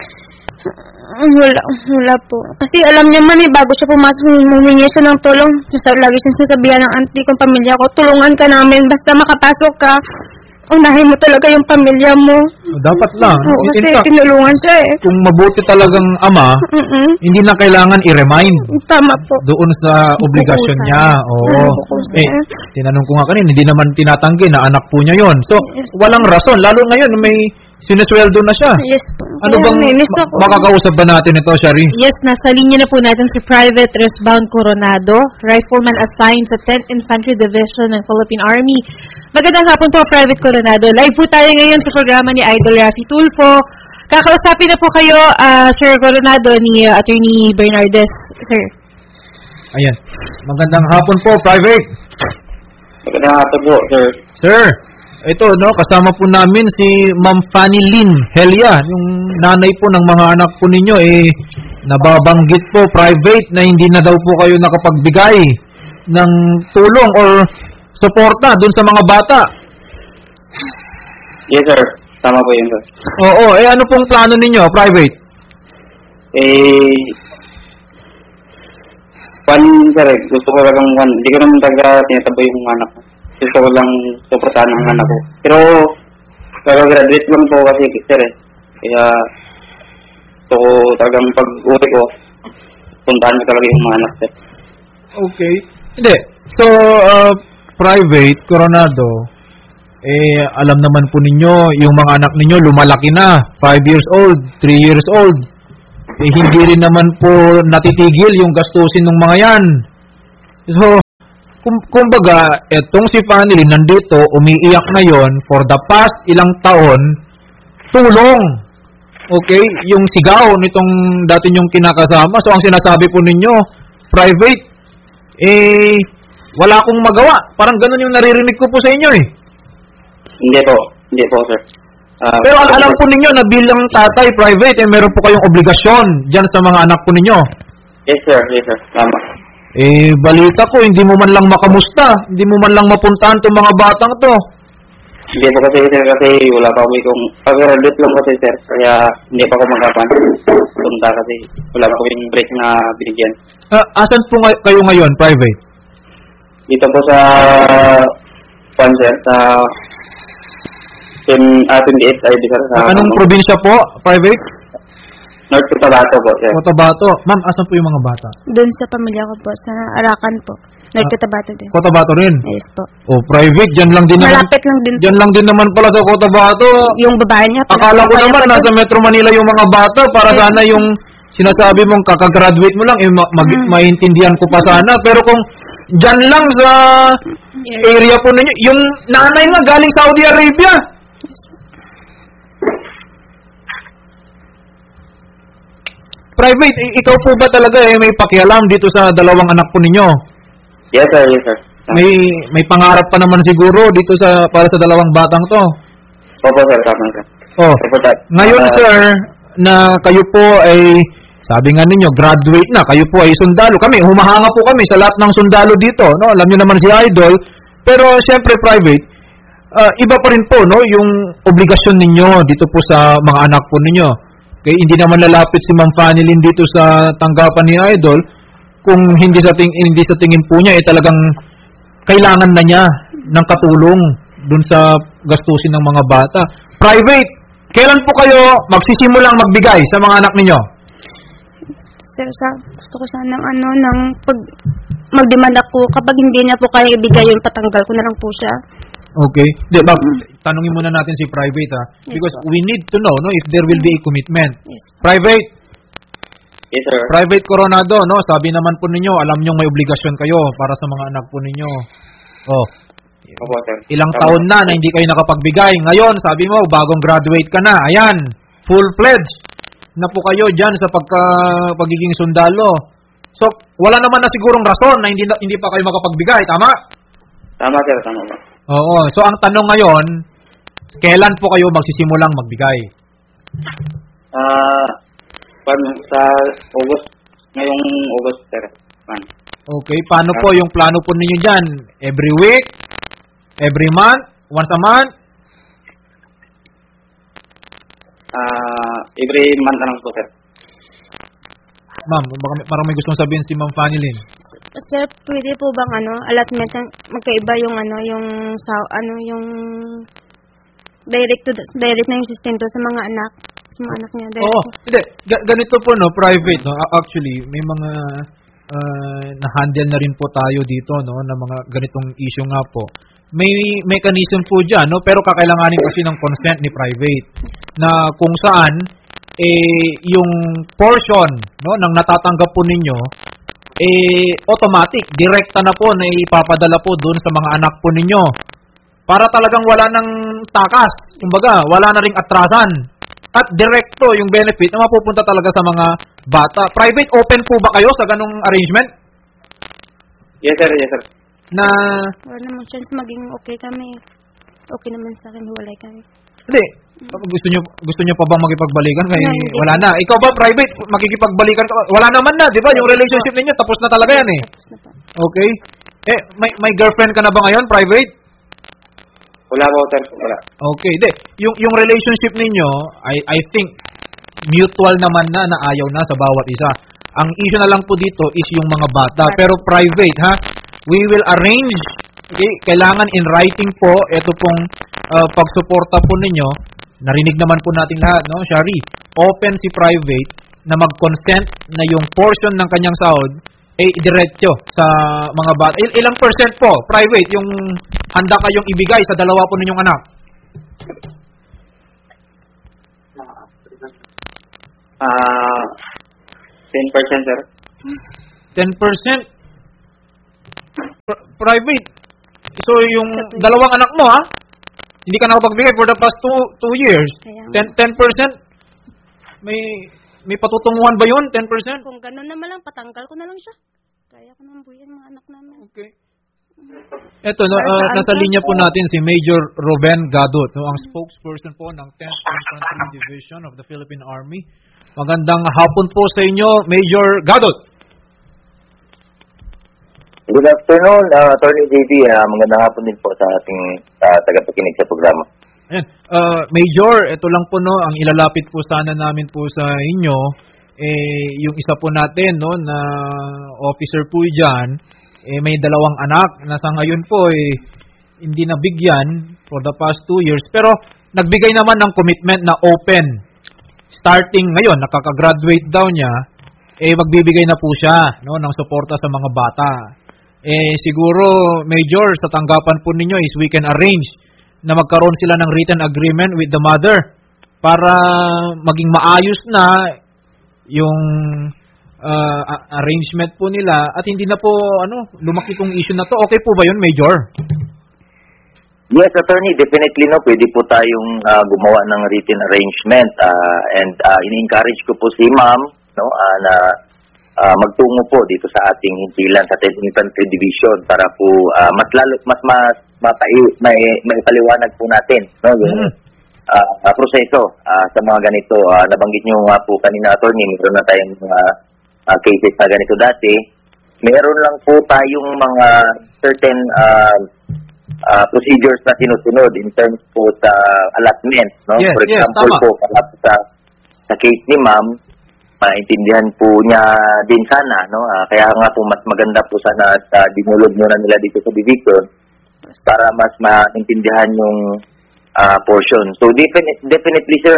Wala po. Kasi alam niya man bago siya pumasok, humingi siya ng tulong. Lagi siyang sasabihan ng auntie kong pamilya ko, tulungan ka namin, basta makapasok ka. Unahin mo talaga yung pamilya mo. Dapat lang. Oo, kasi tinulungan siya Kung mabuti talagang ama, hindi na kailangan i-remind. Tama po. Doon sa obligasyon niya. Oo. Tinanong ko nga kanina, hindi naman tinatanggi na anak po niya yon. So, walang rason. Lalo ngayon, may sinesweldo na siya. Yes po. Ano bang makakausap ba natin ito, Shari? Yes, nasa linya na po natin si Private Resbound Coronado, rifleman assigned sa 10th Infantry Division ng Philippine Army. Magandang hapon po, Private Coronado. Live po tayo ngayon sa programa ni Idol Raffy Tulfo. Kakausapin na po kayo, Sir Coronado, ni Attorney Bernardes, sir. Ayan. Magandang hapon po, Private. Magandang hapon po, sir. Sir, ito, no, kasama po namin si Ma'am Fanny Lynn Helia, yung nanay po ng mga anak po ninyo, nababanggit po, Private, na hindi na daw po kayo nakapagbigay ng tulong or suporta dun sa mga bata. Yes, sir. Tama po yun, sir. Oo, ano pong plano ninyo, Private? Sir, gusto ko lang hindi ko naman talaga tinataboy yung anak ko. Gusto ko lang suportahan ang anak ko. Pero, Kaka-graduate lang po kasi, sir eh. Kaya, gusto ko talagang pag-uwi ko, puntahan ko talaga yung mga anak, sir. Okay. Hindi. So, private, Coronado, alam naman po ninyo, yung mga anak ninyo lumalaki na, 5 years old, 3 years old. Hindi rin naman po natitigil yung gastusin ng mga yan. So, kumbaga, etong si Fanny nandito, umiiyak na yon for the past ilang taon, tulong. Okay? Yung sigaw nitong dati yung kinakasama. So, ang sinasabi po ninyo, private, wala akong magawa. Parang ganun yung naririnig ko po sa inyo eh. Hindi po, sir. Pero alam po ninyo na bilang tatay, private, meron po kayong obligasyon dyan sa mga anak po ninyo. Yes, sir. Tama. Balita ko, hindi mo man lang makamusta, hindi mo man lang mapuntahan itong mga batang to. Hindi po kasi, sir, kasi wala pa kami kung pag-graduate lang kasi, sir. Kaya hindi pa ako punta kasi wala pa kaming break na binigyan. Asan po kayo ngayon, private? Dito po sa sir, sa 28 ID, sir. Anong probinsya po, private? North Cotabato po, sir. Cotabato. Ma'am, asan po yung mga bata? Doon sa pamilya ko po, sa Arakan po. North Cotabato din. Cotabato rin? Yes po. Private, dyan lang din naman. Malapit lang din. Dyan lang din naman pala sa Cotabato. Yung babae niya. Akala ko naman, nasa Metro Manila yung mga bata para sana yung sinasabi mong kakagraduate mo lang, maintindihan ko pa sana. Pero kung dyan lang sa area po ninyo, yung nanay nga galing Saudi Arabia. Private, ikaw po ba talaga may pakialam dito sa dalawang anak po ninyo? Yes, sir. May pangarap pa naman siguro dito para sa dalawang batang to. Opo, sir. Tama, sir. Ngayon, sir, na kayo po ay, sabi nga ninyo, graduate na, kayo po ay sundalo. Humahanga po kami sa lahat ng sundalo dito, no? Alam niyo naman si Idol. Pero, siyempre, private, iba pa rin po, no? Yung obligasyon ninyo dito po sa mga anak po ninyo. Okay, hindi naman lalapit si Ma'am Fanny Lynn dito sa tanggapan ni Idol kung hindi sa tingin po niya talagang kailangan na niya ng katulong dun sa gastusin ng mga bata. Private, kailan po kayo magsisimulang magbigay sa mga anak ninyo? Sir, gusto ko sana ng magdemand ako kapag hindi niya po kaya ibigay yung patanggal ko na lang po siya. Okay. Tanungin muna natin si Private because we need to know if there will be a commitment. Yes. Private. Yes, sir. Private Coronado, no? Sabi naman po ninyo, alam niyo may obligasyon kayo para sa mga anak po ninyo. Opo, sir. Ilang taon na hindi kayo nakapagbigay. Ngayon, sabi mo, bagong graduate ka na. Ayan, full pledge na po kayo dyan sa pagiging sundalo. So, wala naman na sigurong rason na hindi pa kayo makapagbigay. Tama? Tama, sir. Tama ba? Oo. So, ang tanong ngayon, kailan po kayo magsisimulang magbigay? Sa August. Ngayong August, sir. Okay. Paano po yung plano po ninyo dyan? Every week? Every month? Once a month? Every month na lang po, sir. Ma'am, parang may gustong sabihin si Ma'am Fanny Lynn. Sir, pwede po bang allotment magkaiba yung yung direct na yung sustento sa mga anak niya. Hindi. Ganito po, no, private, no. Actually, may mga na-handle na rin po tayo dito, no, na mga ganitong issue nga po. May mechanism po dyan, no, pero kakailanganin kasi ng consent ni private na kung saan yung portion, no, ng natatanggap po ninyo automatic, direkta na po na ipapadala po doon sa mga anak po ninyo. Para talagang wala ng takas. Kumbaga, wala na ring atrasan. At direkto yung benefit na mapupunta talaga sa mga bata. Private, open po ba kayo sa ganong arrangement? Yes, sir. Yes, sir. Na wala namang chance maging okay kami. Okay naman sa akin, hiwalay kami. Hindi. Gusto nyo pa bang makipagbalikan? Wala na. Ikaw ba, private, makikipagbalikan ka? Wala naman na, di ba? Yung relationship ninyo, tapos na talaga yan eh. Tapos na pa. Okay. May girlfriend ka na ba ngayon, private? Wala po, sir. Wala. Okay. Yung relationship ninyo, I think, mutual naman na ayaw na sa bawat isa. Ang issue na lang po dito is yung mga bata. Pero private, we will arrange, okay, kailangan in writing po, ito pong pagsuporta po ninyo, narinig naman po natin lahat, no? Shari, open si private na mag-consent na yung portion ng kanyang sahod diretso sa mga bata. Ilang percent po, private, yung handa kayong ibigay sa dalawa po ninyong anak? 10%, sir. 10%? Private. So, yung dalawang anak mo, ha? Hindi ka nakapagbigay for the past 2 years. 10%? May patutunguhan ba yun? 10%? Kung gano'n naman lang, patanggal ko na lang siya. Kaya ko nang buyan mga anak namin. Okay. Ito, nasa linya po natin si Major Ruben Gadot, no, ang spokesperson po ng 10th Infantry Division of the Philippine Army. Magandang hapon po sa inyo, Major Gadot. Good afternoon, Attorney JB. Magandang hapon din po sa ating tagapakinig sa programa. Ayan. Major, ito lang po, no, ang ilalapit po sana namin po sa inyo, yung isa po natin, no, na officer po dyan, may dalawang anak na sa ngayon po hindi nabigyan for the past 2 years. Pero nagbigay naman ng commitment na open. Starting ngayon, nakaka-graduate daw niya, magbibigay na po siya, no, ng suporta sa mga bata. Siguro, Major, sa tanggapan po ninyo is we can arrange na magkaroon sila ng written agreement with the mother para maging maayos na yung arrangement po nila at hindi na po lumaki tong issue na to. Okay po ba yun, Major? Yes, Attorney, definitely no, pwede po tayong gumawa ng written arrangement and in-encourage ko po si Ma'am no, na magtungo po dito sa ating hintilan sa 10th Infantry Division para po mas maipaliwanag po natin no, yung proseso sa mga ganito. Nabanggit nyo nga po kanina, Attorney, meron na tayong cases na ganito dati. Meron lang po tayong mga certain procedures na sinusunod in terms po sa allotment. No? Yes, for example po, sa case ni Ma'am, maintindihan po niya din sana. No? Kaya nga po mas maganda po sana dinulog muna nila dito sa division para mas maintindihan yung portion. So definitely sir,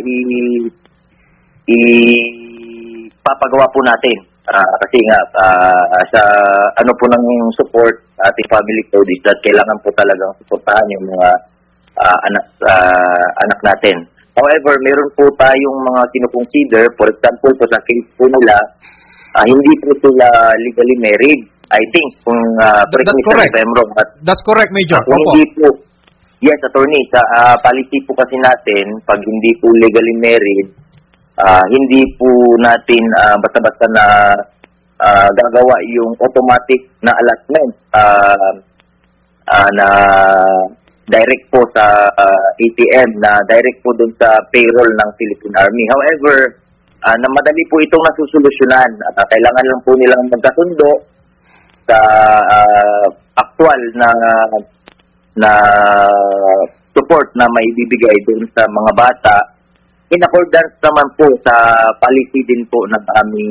papagawa po natin kasi nga sa ano po ng support sa ating family code is that kailangan po talagang suportahan yung mga anak natin. However, meron po tayong mga kino-consider, for example po sa case po nila, hindi po sila legally married. I think kung that's correct. That's correct, Major. Kung hindi po, yes, Attorney, sa policy po kasi natin, pag hindi po legally married, hindi po natin basta-basta na gagawa yung automatic na allotment na direct po sa ATM, na direct po dun sa payroll ng Philippine Army. However, na madali po itong nasusolusyonan. Kailangan lang po nilang magkasundo sa actual na support na maibibigay dun sa mga bata in accordance naman po sa policy din po ng aming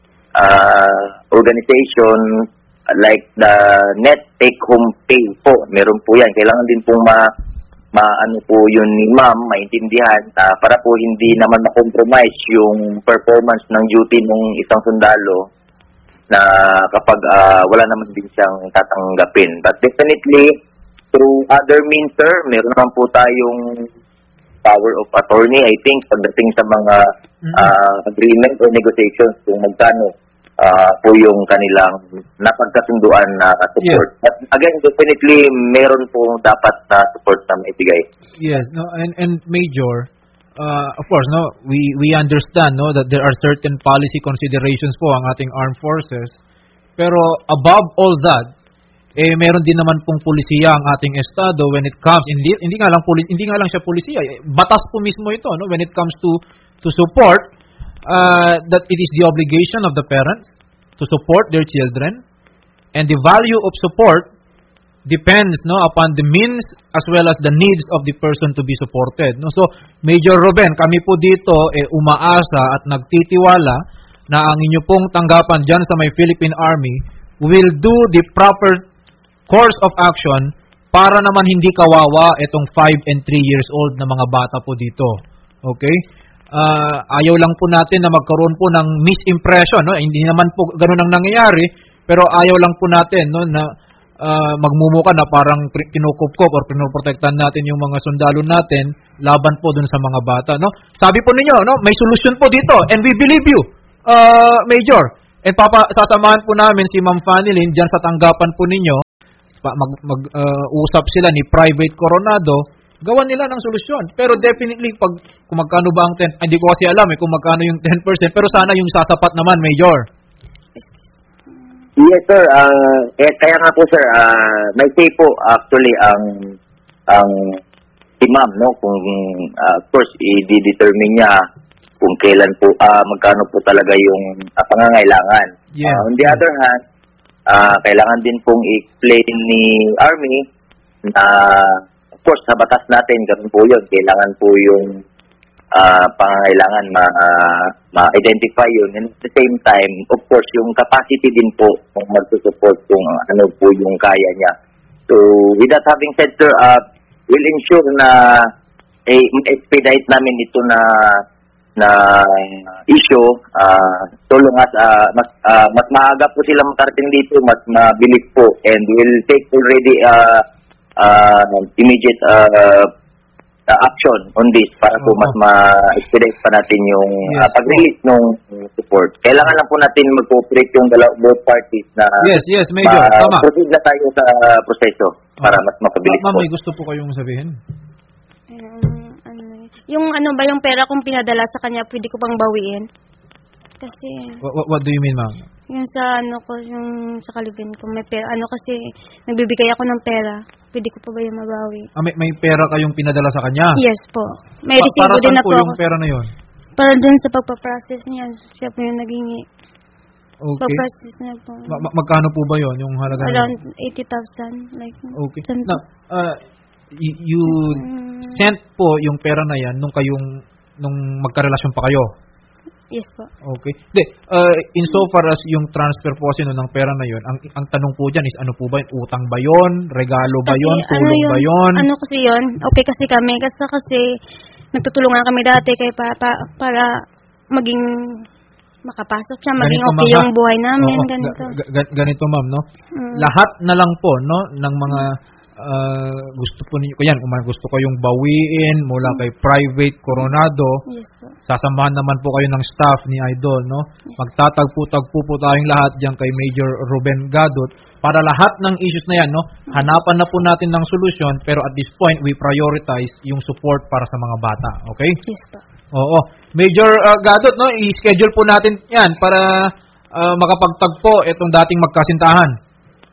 organization, like the net take-home pay po. Meron po yan. Kailangan din pong ano po yun ni Ma'am, maintindihan para po hindi naman ma-compromise yung performance ng duty ng isang sundalo na kapag wala naman din siyang tatanggapin. But definitely, through other means, sir, meron naman po tayong power of attorney, I think, pagdating sa mga agreement or negotiations kung magkano po yung kanilang napagkasunduan na support. Yes. But again, definitely, meron po dapat na support na maibigay. Yes, no, and Major, of course, no, we understand, no, that there are certain policy considerations po ang ating armed forces. Pero above all that, meron din naman pong pulisiya ang ating estado when it comes hindi nga lang siya pulisiya, batas po mismo ito, no, when it comes to support that it is the obligation of the parents to support their children, and the value of support depends, no, upon the means as well as the needs of the person to be supported, no. So Major Ruben, kami po dito umaasa at nagtitiwala na ang inyo pong tanggapan diyan sa may Philippine Army will do the proper course of action para naman hindi kawawa itong 5 and 3 years old na mga bata po dito. Okay? Ayaw lang po natin na magkaroon po ng misimpression, no? Hindi naman po ganoon ang nangyayari, pero ayaw lang po natin, no, na magmumuka na parang kinukupkop or pinoprotektahan natin yung mga sundalo natin laban po dun sa mga bata, no? Sabi po ninyo, no, may solusyon po dito and we believe you, Major. And sasamahan po namin si Ma'am Fanny Lynn diyan sa tanggapan po ninyo. Usap sila ni Private Coronado, gawan nila ng solusyon. Pero definitely kung magkano ba ang 10, hindi ko kasi alam kung magkano yung 10%, pero sana yung sasapat naman, Major. Yes, sir. Kaya nga po, sir, may say po actually ang si ma'am, no, kung of course i-determine niya kung kailan po magkano po talaga yung pangangailangan. Yeah. On the other hand, kailangan din pong i-explain ni Army na of course sa batas natin ganun po yun. Kailangan po yung pangangailangan ma-identify yun. And at the same time, of course, yung capacity din po kung mag-support kung ano po yung kaya niya. So, with that having said, sir, we'll ensure na expedite namin ito na issue so long as mas maaga po sila makarating dito, mas mabilis po, and we'll take already immediate action on this para po mas ma-expedite pa natin yung pag-release ng support. Kailangan lang po natin mag-cooperate yung both parties na yes, Major, tama. Proceed na tayo sa proseso para mas mapabilis po. Ma'am, may gusto po kayong sabihin? Yung yung pera kong pinadala sa kanya, pwede ko pang bawiin? Kasi What do you mean, ma'am? yung sa yung sa Calvin ko, may pera. Kasi nagbibigay ako ng pera. Pwede ko pa ba yung mabawi? May pera kayong pinadala sa kanya? Yes po. May resibo para din saan na po po yung pera na yun? Para dun sa pagpaprocess niya. Siya po yung naging Okay. pagpaprocess niya po. Magkano po ba yun, yung halaga na yun? Around 80,000. Like, Okay. Now, you sent po yung pera na yan nung magkarelasyon pa kayo? Yes po. Okay. Insofar as yung transfer po kasi ng pera na yun, ang tanong po dyan is ano po ba yun? Utang ba yun? Regalo ba yun? Tulong ba yun? Ano kasi yun? Okay kasi kami. Kasi nagtutulungan kami dati para maging makapasok siya, maging ganito, okay yung buhay namin. Ganito. Ganito, ma'am, no? Lahat na lang po, no, ng mga gusto po ninyo, yan, kung gusto ko yung bawiin mula kay Private Coronado, yes, sasamahan naman po kayo ng staff ni Idol, no? Yes. Magtatagpo-tagpo po tayong lahat diyan kay Major Ruben Gadot para lahat ng issues na yan, no? Hanapan na po natin ng solusyon, pero at this point we prioritize yung support para sa mga bata, okay? Yes po. Oo. Major Gadot, no? I-schedule po natin yan para makapagtagpo itong dating magkasintahan.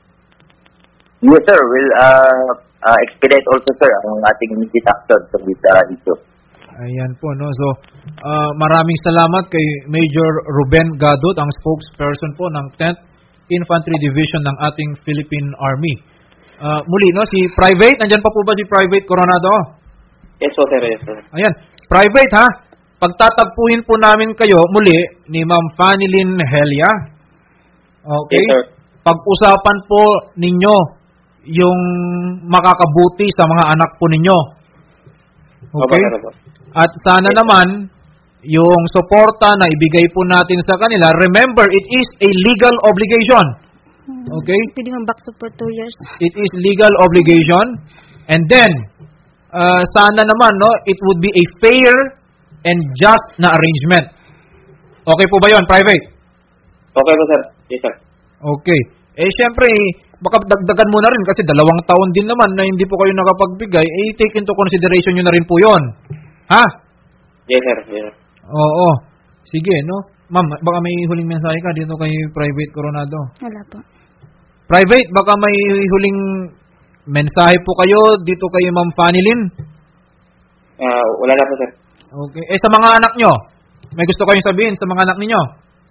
Yes, sir. We'll expedite also, sir, ang ating immediate action sa dito. Ayan po, no? So, maraming salamat kay Major Ruben Gadot, ang spokesperson po ng 10th Infantry Division ng ating Philippine Army. Muli, no? Si Private, nandyan pa po ba si Private Coronado? Yes, sir. Yes, sir. Ayan. Private, ha? Pagtatagpuin po namin kayo muli ni Ma'am Fanny Lynn Helia. Okay? Yes, sir. Pag-usapan po ninyo yung makakabuti sa mga anak po ninyo. Okay? At sana naman, yung suporta na ibigay po natin sa kanila, remember, it is a legal obligation. Okay? Pwede man back for 2 years. It is legal obligation. And then, sana naman, no, it would be a fair and just na arrangement. Okay po ba yun, Private? Okay po, sir. Yes, sir. Okay. Siyempre, baka dagdagan mo na rin kasi 2 taon din naman na hindi po kayo nakapagbigay, take into consideration nyo na rin po yon. Ha? Yes, sir. Yes, sir. Oo. Sige, no? Ma'am, baka may huling mensahe ka dito kay Private Coronado. Wala po. Private, baka may huling mensahe po kayo dito kay Ma'am Fanny Lynn? Wala na po, sir. Okay. Sa mga anak nyo, may gusto kayong sabihin sa mga anak ninyo?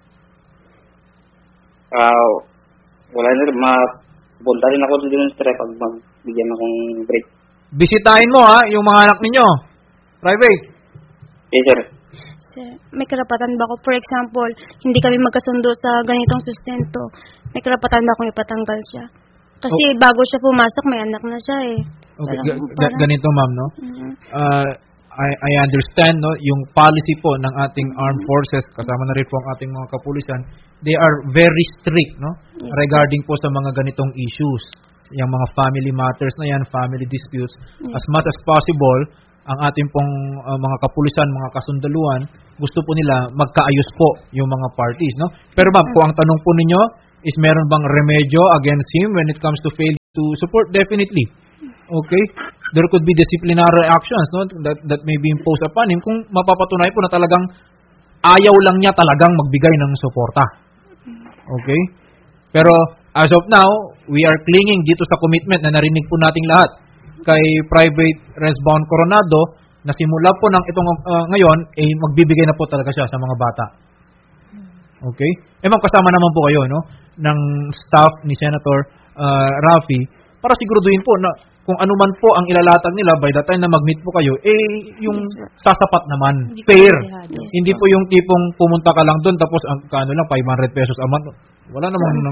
Wala na, mapunta rin ako doon sa pag magbigyan akong break. Bisitahin mo, ha, yung mga anak ninyo. Private. Yes, sir. Sir, may karapatan ba ako? For example, hindi kami magkasundo sa ganitong sustento. May karapatan ba akong ipatanggal siya? Kasi bago siya pumasok, may anak na siya eh. Okay, Parang- ganito ma'am, no? Mhm. I understand, no, yung policy po ng ating armed forces, kasama na rin po ang ating mga kapulisan, they are very strict, no? Yes, Regarding po sa mga ganitong issues. Yung mga family matters na yan, family disputes. Yes. As much as possible, ang ating pong mga kapulisan, mga kasundaluhan, gusto po nila magkaayos po yung mga parties, no? Pero ma'am, kung ang tanong po ninyo is meron bang remedyo against him when it comes to fail to support? Definitely. Okay? There could be disciplinary actions, no, that may be imposed upon him kung mapapatunayan po na talagang ayaw lang niya talagang magbigay ng suporta. Okay? Pero as of now, we are clinging dito sa commitment na narinig po nating lahat kay Private Resbound Coronado na simula po ng itong ngayon ay magbibigay na po talaga siya sa mga bata. Okay? Ma'am, kasama naman po kayo, no, ng staff ni Senator Raffy para siguraduhin po na kung ano man po ang ilalatag nila by the time na mag-meet po kayo, yung sasapat naman, fair. Hindi po yung tipong pumunta ka lang doon tapos ang kano lang 500 pesos a month. Wala namang ng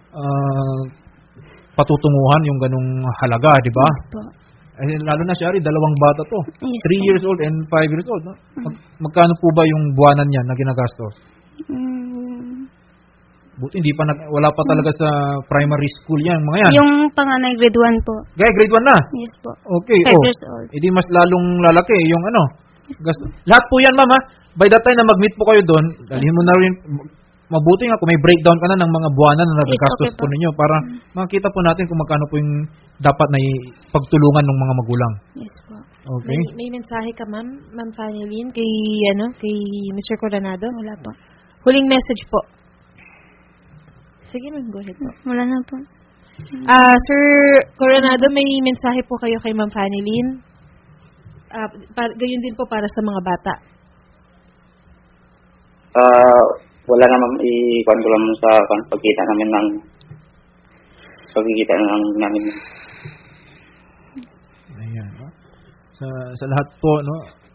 patutunguhan yung ganung halaga, di ba? Lalo na siya, dalawang bata to. 3 years old and 5 years old. No? Magkano po ba yung buwanan niya na ginagastos? Buti hindi pa wala pa talaga sa primary school yan, mga yan. Yung panganay, grade 1 po. Gaya, grade 1 na? Yes po. Okay, 5 years old. Hindi mas lalong lalaki yung gasto. Lahat po yan, mama. By the time na mag-meet po kayo doon, dalhin mo na rin, mabuti nga kung may breakdown ka na ng mga buwanan na nagagastos okay po ninyo para makita po natin kung magkano po yung dapat na pagtulungan ng mga magulang. Yes po. Okay? May mensahe ka, Ma'am Fanny Lynn, kay Mr. Coronado? Wala po. Huling message po. Sige, ma'am, go ahead po. Wala na po. Sir Coronado, may mensahe po kayo kay Ma'am Fanny Lynn. Gayon din po para sa mga bata. Wala naman i-kuan ko lang sa pagkikita namin. Ayan, no? Sa lahat po, no,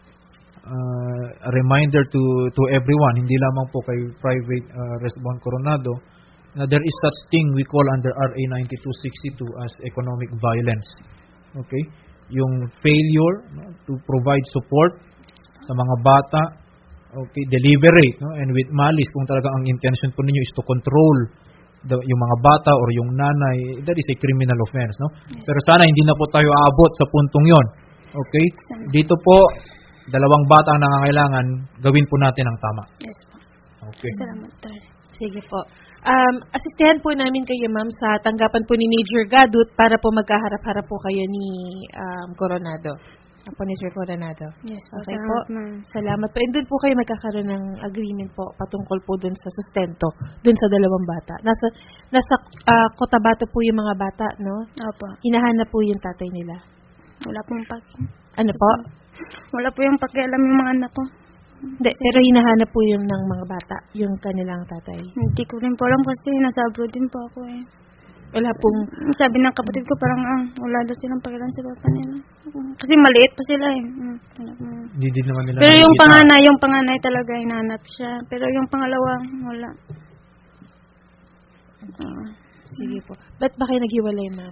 a reminder to everyone, hindi lamang po kay Private Resbound Coronado, na there is such thing we call under RA 9262 as economic violence. Okay? Yung failure, no, to provide support sa mga bata, okay, deliberate, no, and with malice, kung talaga ang intention po ninyo is to control yung mga bata or yung nanay, that is a criminal offense, no? Pero sana hindi na po tayo aabot sa puntong yon. Okay? Dito po, dalawang bata ang nangangailangan, gawin po natin ang tama. Yes po. Okay. Salamat tayo. Sige po. Asistihan po namin kayo, ma'am, sa tanggapan po ni Major Gadut para po magkaharap-harap po kayo ni Coronado. Ako ni Sir Coronado. Yes po. Okay Salamat, po. ma'am. Salamat po. And doon po kayo magkakaroon ng agreement po patungkol po doon sa sustento, doon sa dalawang bata. Nasa Cotabato po yung mga bata, no? Opo. Hinahanap po yung tatay nila. Wala pong Ano po? Wala po yung pakialam yung mga anak ko. Hindi, pero hinahanap po yung ng mga bata, yung kanilang tatay. Hindi ko rin po alam kasi nasa abroad din po ako eh. Wala pong... Sabi ng kapatid ko parang wala daw silang pakialam sa papa nila. Kasi maliit pa sila eh. Hindi din naman nila Pero yung nakikita. panganay talaga hinahanap siya. Pero yung pangalawa, wala. Sige po. Ba't ba kayo naghiwalay, ma'am?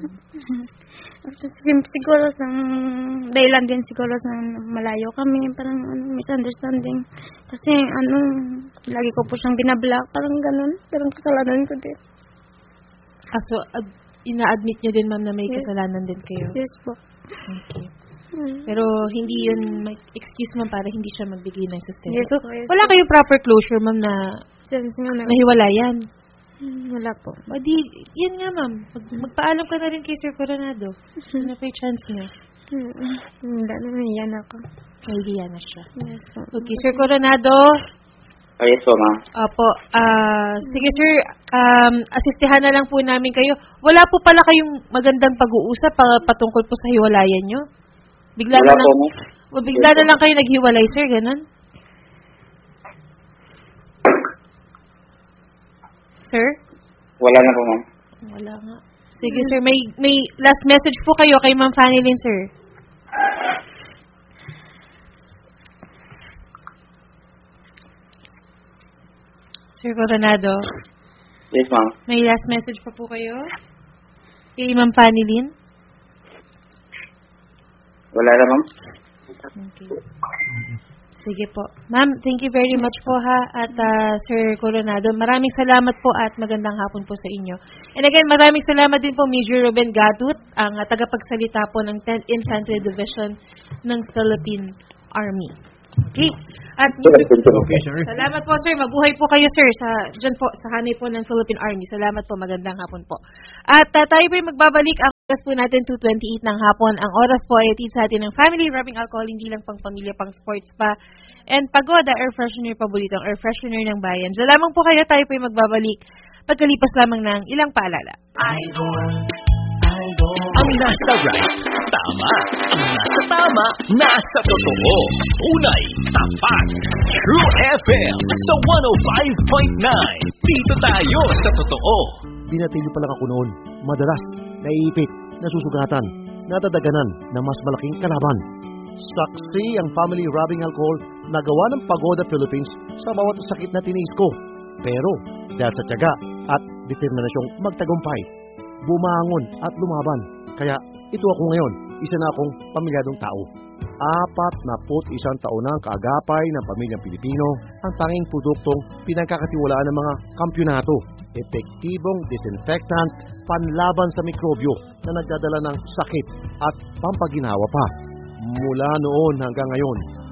Siguro sa dahilan din siguro sa malayo kami, parang misunderstanding. Kasi lagi ko po siyang binablock, parang ganun. Parang kasalanan ko din. So, ina-admit niyo din, ma'am, na may Yes. kasalanan din kayo? Yes po. Okay. Pero hindi yun may excuse, ma'am, para hindi siya magbigay ng sustento. Yes So, po, yes wala po. kayong proper closure, ma'am, na nahiwalayan. Wala po. O di, yan nga, ma'am. Magpaalam ka na rin kay Sir Coronado. Ano pa yung chance niya? Wala na, nahiyan ako. Nahihiya na siya. Yes po. Okay, Sir Coronado. Yes po, ma'am. Opo. Sige, sir. Asistihan na lang po namin kayo. Wala po pala kayong magandang pag-uusap patungkol po sa hiwalayan nyo? Bigla Wala na lang, po, ma'am. bigla na lang kayo naghiwalay, sir. Ganun? Sir? Wala na po, ma'am. Wala nga. Sige, sir. May last message po kayo kay Ma'am Fanny Lynn, sir. Sir Coronado, Yes, ma'am. may last message pa po kayo? Kay Ma'am Fanny Lynn? Wala na, ma'am. Okay. Sige po. Ma'am, thank you very much po ha at Sir Coronado. Maraming salamat po at magandang hapon po sa inyo. And again, maraming salamat din po Major Ruben Gatut, ang tagapagsalita po ng 10th Infantry Division ng Philippine Army. Okay. At Okay, sir. salamat po sir. Mabuhay po kayo sir dyan po sa hanay po ng Philippine Army. Salamat po. Magandang hapon po. At tayo po magbabalik. Ang oras po natin 2:28 ng hapon. Ang oras po ay atid sa atin ng family rubbing alcohol, hindi lang pang pamilya, pang sports pa. And Pagoda air freshener, paboritong air freshener ng bayan. Diyan lamang po kayo. Tayo po magbabalik pagkalipas lamang ng ilang paalala. Ang nasa right, tama. Ang nasa tama, nasa totoo. Tunay, tapat. True FM sa 105.9. Dito tayo sa totoo. Binatilyo pa lang ako noon. Madalas, naiipit, nasusugatan, natadaganan na mas malaking kalaban. Saksi ang family rubbing alcohol na gawa ng Pagoda Philippines sa bawat sakit na tiniis ko. Pero dahil sa tiyaga at determinasyong magtagumpay, bumangon at lumaban. Kaya ito ako ngayon, isa na akong pamilyadong tao. 41 taon na ang kaagapay ng pamilyang Pilipino, ang tanging produktong pinagkakatiwalaan ng mga kampyonato. Epektibong disinfectant, panlaban sa mikrobyo na nagdadala ng sakit at pampaginawa pa. Mula noon hanggang ngayon,